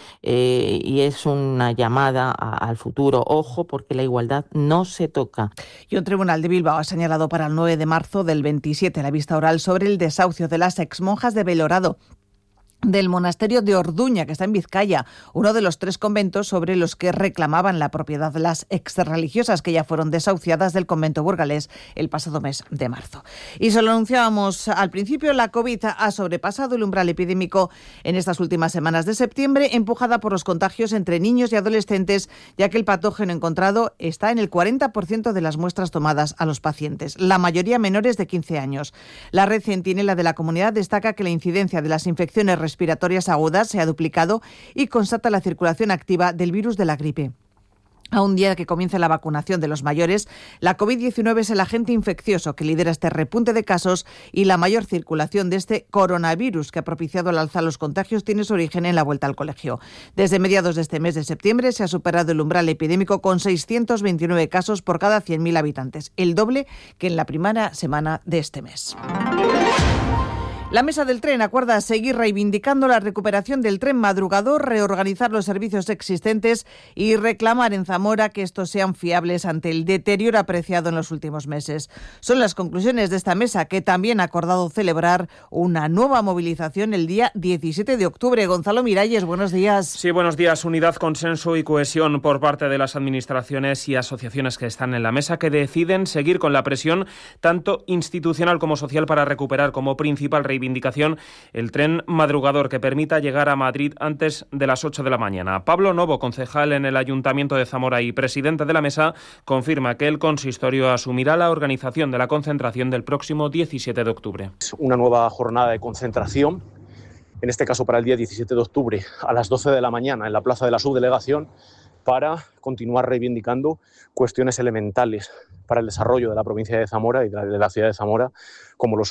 y es una llamada al futuro. Ojo, porque la igualdad no se toca. Y un tribunal de Bilbao ha señalado para el 9 de marzo del 27 la vista oral sobre el desahucio de las exmonjas de Belorado, del monasterio de Orduña, que está en Vizcaya, uno de los 3 conventos sobre los que reclamaban la propiedad de las exreligiosas que ya fueron desahuciadas del convento burgalés el pasado mes de marzo. Y se lo anunciábamos al principio, la COVID ha sobrepasado el umbral epidémico en estas últimas semanas de septiembre, empujada por los contagios entre niños y adolescentes, ya que el patógeno encontrado está en el 40% de las muestras tomadas a los pacientes, la mayoría menores de 15 años. La red Centinela de la comunidad destaca que la incidencia de las infecciones respiratorias agudas se ha duplicado y constata la circulación activa del virus de la gripe. A un día que comienza la vacunación de los mayores, la COVID-19 es el agente infeccioso que lidera este repunte de casos y la mayor circulación de este coronavirus que ha propiciado el alza de los contagios tiene su origen en la vuelta al colegio. Desde mediados de este mes de septiembre se ha superado el umbral epidémico con 629 casos por cada 100.000 habitantes, el doble que en la primera semana de este mes. La Mesa del Tren acuerda seguir reivindicando la recuperación del tren madrugador, reorganizar los servicios existentes y reclamar en Zamora que estos sean fiables ante el deterioro apreciado en los últimos meses. Son las conclusiones de esta mesa, que también ha acordado celebrar una nueva movilización el día 17 de octubre. Gonzalo Miralles, buenos días. Sí, buenos días. Unidad, consenso y cohesión por parte de las administraciones y asociaciones que están en la mesa, que deciden seguir con la presión tanto institucional como social para recuperar como principal reivindicación el tren madrugador que permita llegar a Madrid antes de las 8 de la mañana. Pablo Novo, concejal en el Ayuntamiento de Zamora y presidente de la mesa, confirma que el consistorio asumirá la organización de la concentración del próximo 17 de octubre. Una nueva jornada de concentración, en este caso para el día 17 de octubre a las 12 de la mañana en la plaza de la subdelegación, para continuar reivindicando cuestiones elementales para el desarrollo de la provincia de Zamora y de la ciudad de Zamora, como lo son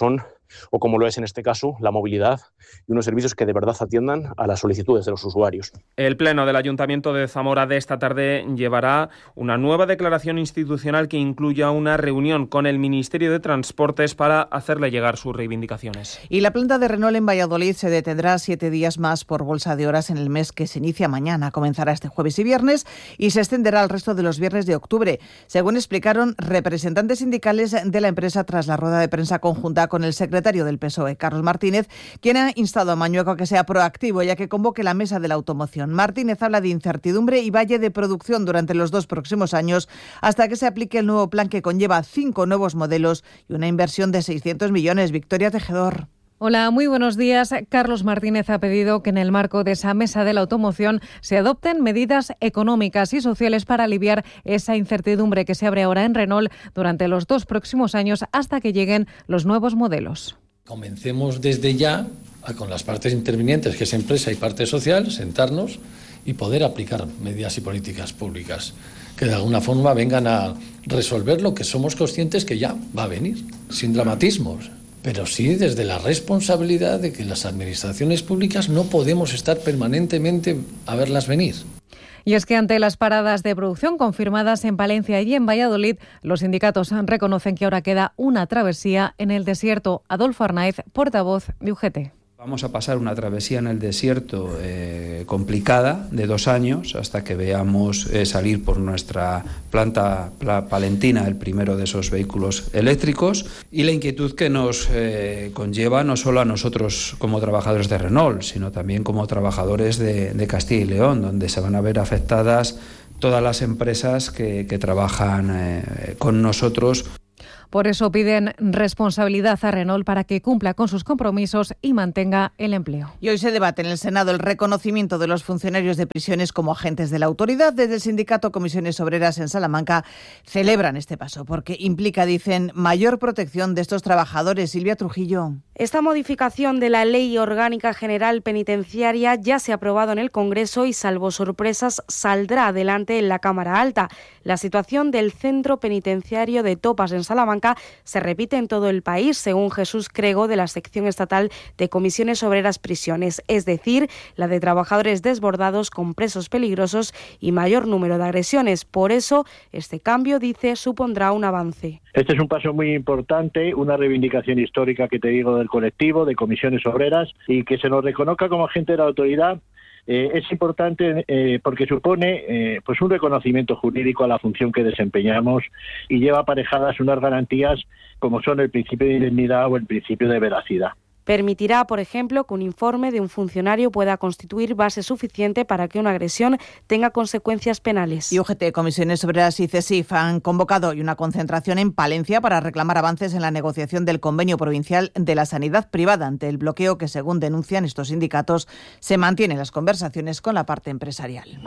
o como lo es en este caso la movilidad y unos servicios que de verdad atiendan a las solicitudes de los usuarios. El Pleno del Ayuntamiento de Zamora de esta tarde llevará una nueva declaración institucional que incluya una reunión con el Ministerio de Transportes para hacerle llegar sus reivindicaciones. Y la planta de Renault en Valladolid se detendrá 7 días más por bolsa de horas en el mes que se inicia mañana. Comenzará este jueves y viernes y se extenderá al resto de los viernes de octubre, según explicaron representantes sindicales de la empresa tras la rueda de prensa conjunta con el secretario del PSOE, Carlos Martínez, quien ha instado a Mañueco a que sea proactivo ya que convoque la mesa de la automoción. Martínez habla de incertidumbre y valle de producción durante los 2 próximos años hasta que se aplique el nuevo plan que conlleva 5 nuevos modelos y una inversión de 600 millones. Victoria Tejedor. Hola, muy buenos días. Carlos Martínez ha pedido que en el marco de esa mesa de la automoción se adopten medidas económicas y sociales para aliviar esa incertidumbre que se abre ahora en Renault durante los 2 próximos años hasta que lleguen los nuevos modelos. Comencemos desde ya con las partes intervinientes, que es empresa y parte social, sentarnos y poder aplicar medidas y políticas públicas que de alguna forma vengan a resolver lo que somos conscientes que ya va a venir, sin dramatismos, pero sí desde la responsabilidad de que las administraciones públicas no podemos estar permanentemente a verlas venir. Y es que ante las paradas de producción confirmadas en Palencia y en Valladolid, los sindicatos reconocen que ahora queda una travesía en el desierto. Adolfo Arnaiz, portavoz de UGT. Vamos a pasar una travesía en el desierto complicada de 2 años hasta que veamos salir por nuestra planta palentina el primero de esos vehículos eléctricos y la inquietud que nos conlleva no solo a nosotros como trabajadores de Renault, sino también como trabajadores de Castilla y León, donde se van a ver afectadas todas las empresas que trabajan con nosotros. Por eso piden responsabilidad a Renault para que cumpla con sus compromisos y mantenga el empleo. Y hoy se debate en el Senado el reconocimiento de los funcionarios de prisiones como agentes de la autoridad. Desde el sindicato Comisiones Obreras en Salamanca celebran este paso porque implica, dicen, mayor protección de estos trabajadores. Silvia Trujillo. Esta modificación de la Ley Orgánica General Penitenciaria ya se ha aprobado en el Congreso y, salvo sorpresas, saldrá adelante en la Cámara Alta. La situación del Centro Penitenciario de Topas en Salamanca se repite en todo el país, según Jesús Crego, de la Sección Estatal de Comisiones Obreras Prisiones, es decir, la de trabajadores desbordados con presos peligrosos y mayor número de agresiones. Por eso, este cambio, dice, supondrá un avance. Este es un paso muy importante, una reivindicación histórica que te digo del colectivo, de Comisiones Obreras, y que se nos reconozca como agente de la autoridad. Es importante porque supone pues un reconocimiento jurídico a la función que desempeñamos y lleva aparejadas unas garantías como son el principio de indemnidad o el principio de veracidad. Permitirá, por ejemplo, que un informe de un funcionario pueda constituir base suficiente para que una agresión tenga consecuencias penales. Y UGT, Comisiones Obreras y CESIF han convocado hoy una concentración en Palencia para reclamar avances en la negociación del convenio provincial de la sanidad privada ante el bloqueo que, según denuncian estos sindicatos, se mantiene en las conversaciones con la parte empresarial.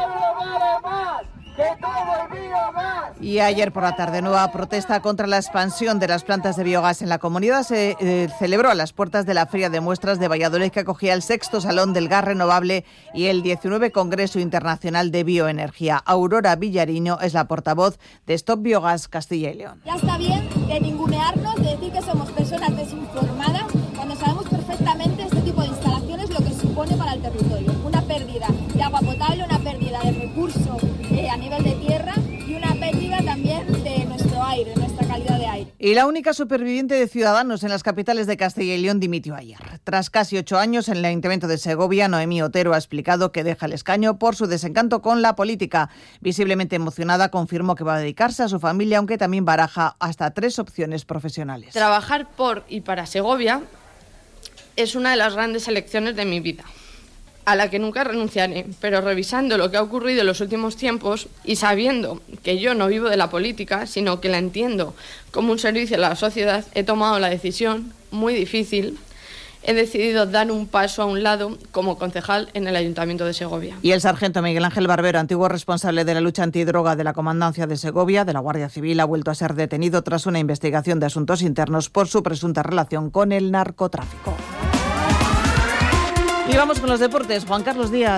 Y ayer por la tarde, nueva protesta contra la expansión de las plantas de biogás en la comunidad se celebró a las puertas de la Feria de Muestras de Valladolid, que acogía el 6º Salón del Gas Renovable y el 19 Congreso Internacional de Bioenergía. Aurora Villarino es la portavoz de Stop Biogás Castilla y León. Ya está bien de ningunearnos, de decir que somos personas desinformadas, cuando sabemos perfectamente este tipo de instalaciones lo que supone para el territorio. Una pérdida de agua potable, una pérdida de recursos a nivel de tierra y una pérdida también de nuestro aire, nuestra calidad de aire. Y la única superviviente de Ciudadanos en las capitales de Castilla y León dimitió ayer. Tras casi 8 años en el Ayuntamiento de Segovia, Noemí Otero ha explicado que deja el escaño por su desencanto con la política. Visiblemente emocionada, confirmó que va a dedicarse a su familia, aunque también baraja hasta 3 opciones profesionales. Trabajar por y para Segovia es una de las grandes elecciones de mi vida, a la que nunca renunciaré, pero revisando lo que ha ocurrido en los últimos tiempos y sabiendo que yo no vivo de la política, sino que la entiendo como un servicio a la sociedad, he tomado la decisión, muy difícil, he decidido dar un paso a un lado como concejal en el Ayuntamiento de Segovia. Y el sargento Miguel Ángel Barbero, antiguo responsable de la lucha antidroga de la Comandancia de Segovia, de la Guardia Civil, ha vuelto a ser detenido tras una investigación de asuntos internos por su presunta relación con el narcotráfico. Y vamos con los deportes. Juan Carlos Díaz.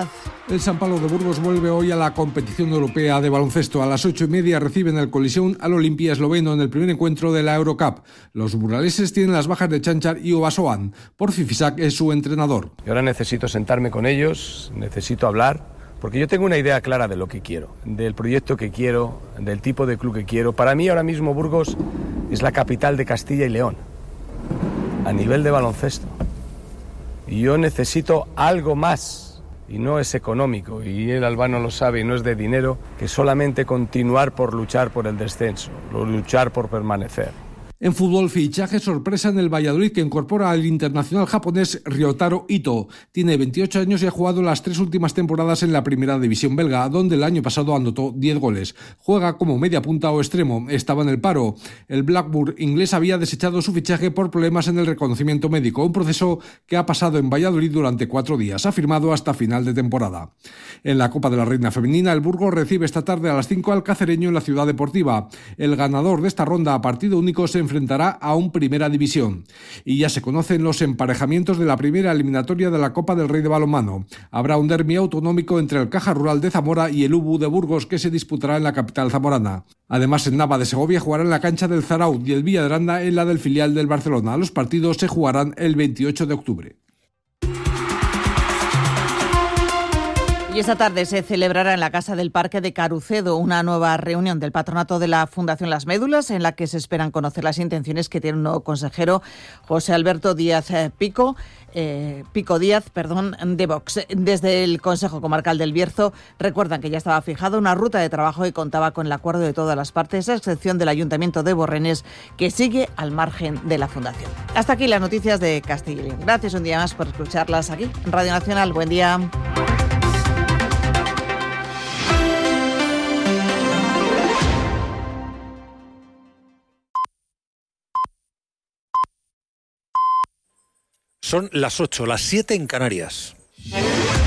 El San Pablo de Burgos vuelve hoy a la competición europea de baloncesto. A las 8:30 reciben el Coliseum al Olimpia esloveno en el primer encuentro de la Eurocup. Los burgaleses tienen las bajas de Chanchar y Obasoan. Porfi Fisac es su entrenador. Y ahora necesito sentarme con ellos, necesito hablar, porque yo tengo una idea clara de lo que quiero, del proyecto que quiero, del tipo de club que quiero. Para mí ahora mismo Burgos es la capital de Castilla y León, a nivel de baloncesto. Y yo necesito algo más. Y no es económico, y el Albano lo sabe, y no es de dinero, que solamente continuar por luchar por el descenso, luchar por permanecer. En fútbol, fichaje sorpresa en el Valladolid, que incorpora al internacional japonés Ryotaro Ito. Tiene 28 años y ha jugado las 3 últimas temporadas en la primera división belga, donde el año pasado anotó 10 goles. Juega como media punta o extremo, estaba en el paro. El Blackburn inglés había desechado su fichaje por problemas en el reconocimiento médico, un proceso que ha pasado en Valladolid durante 4 días. Ha firmado hasta final de temporada. En la Copa de la Reina Femenina, el Burgos recibe esta tarde a las 5 al Cacereño en la Ciudad Deportiva. El ganador de esta ronda a partido único se enfrentará a un Primera División. Y ya se conocen los emparejamientos de la primera eliminatoria de la Copa del Rey de Balonmano. Habrá un derbi autonómico entre el Caja Rural de Zamora y el UBU de Burgos, que se disputará en la capital zamorana. Además, el Nava de Segovia jugará en la cancha del Zaraut y el Villa de Aranda en la del filial del Barcelona. Los partidos se jugarán el 28 de octubre. Y esta tarde se celebrará en la Casa del Parque de Carucedo una nueva reunión del patronato de la Fundación Las Médulas, en la que se esperan conocer las intenciones que tiene un nuevo consejero, José Alberto Díaz Pico Díaz, de Vox. Desde el Consejo Comarcal del Bierzo recuerdan que ya estaba fijada una ruta de trabajo y contaba con el acuerdo de todas las partes, a excepción del Ayuntamiento de Borrenes, que sigue al margen de la Fundación. Hasta aquí las noticias de Castilla y León. Gracias un día más por escucharlas aquí en Radio Nacional. Buen día. Son las 8, las 7 en Canarias.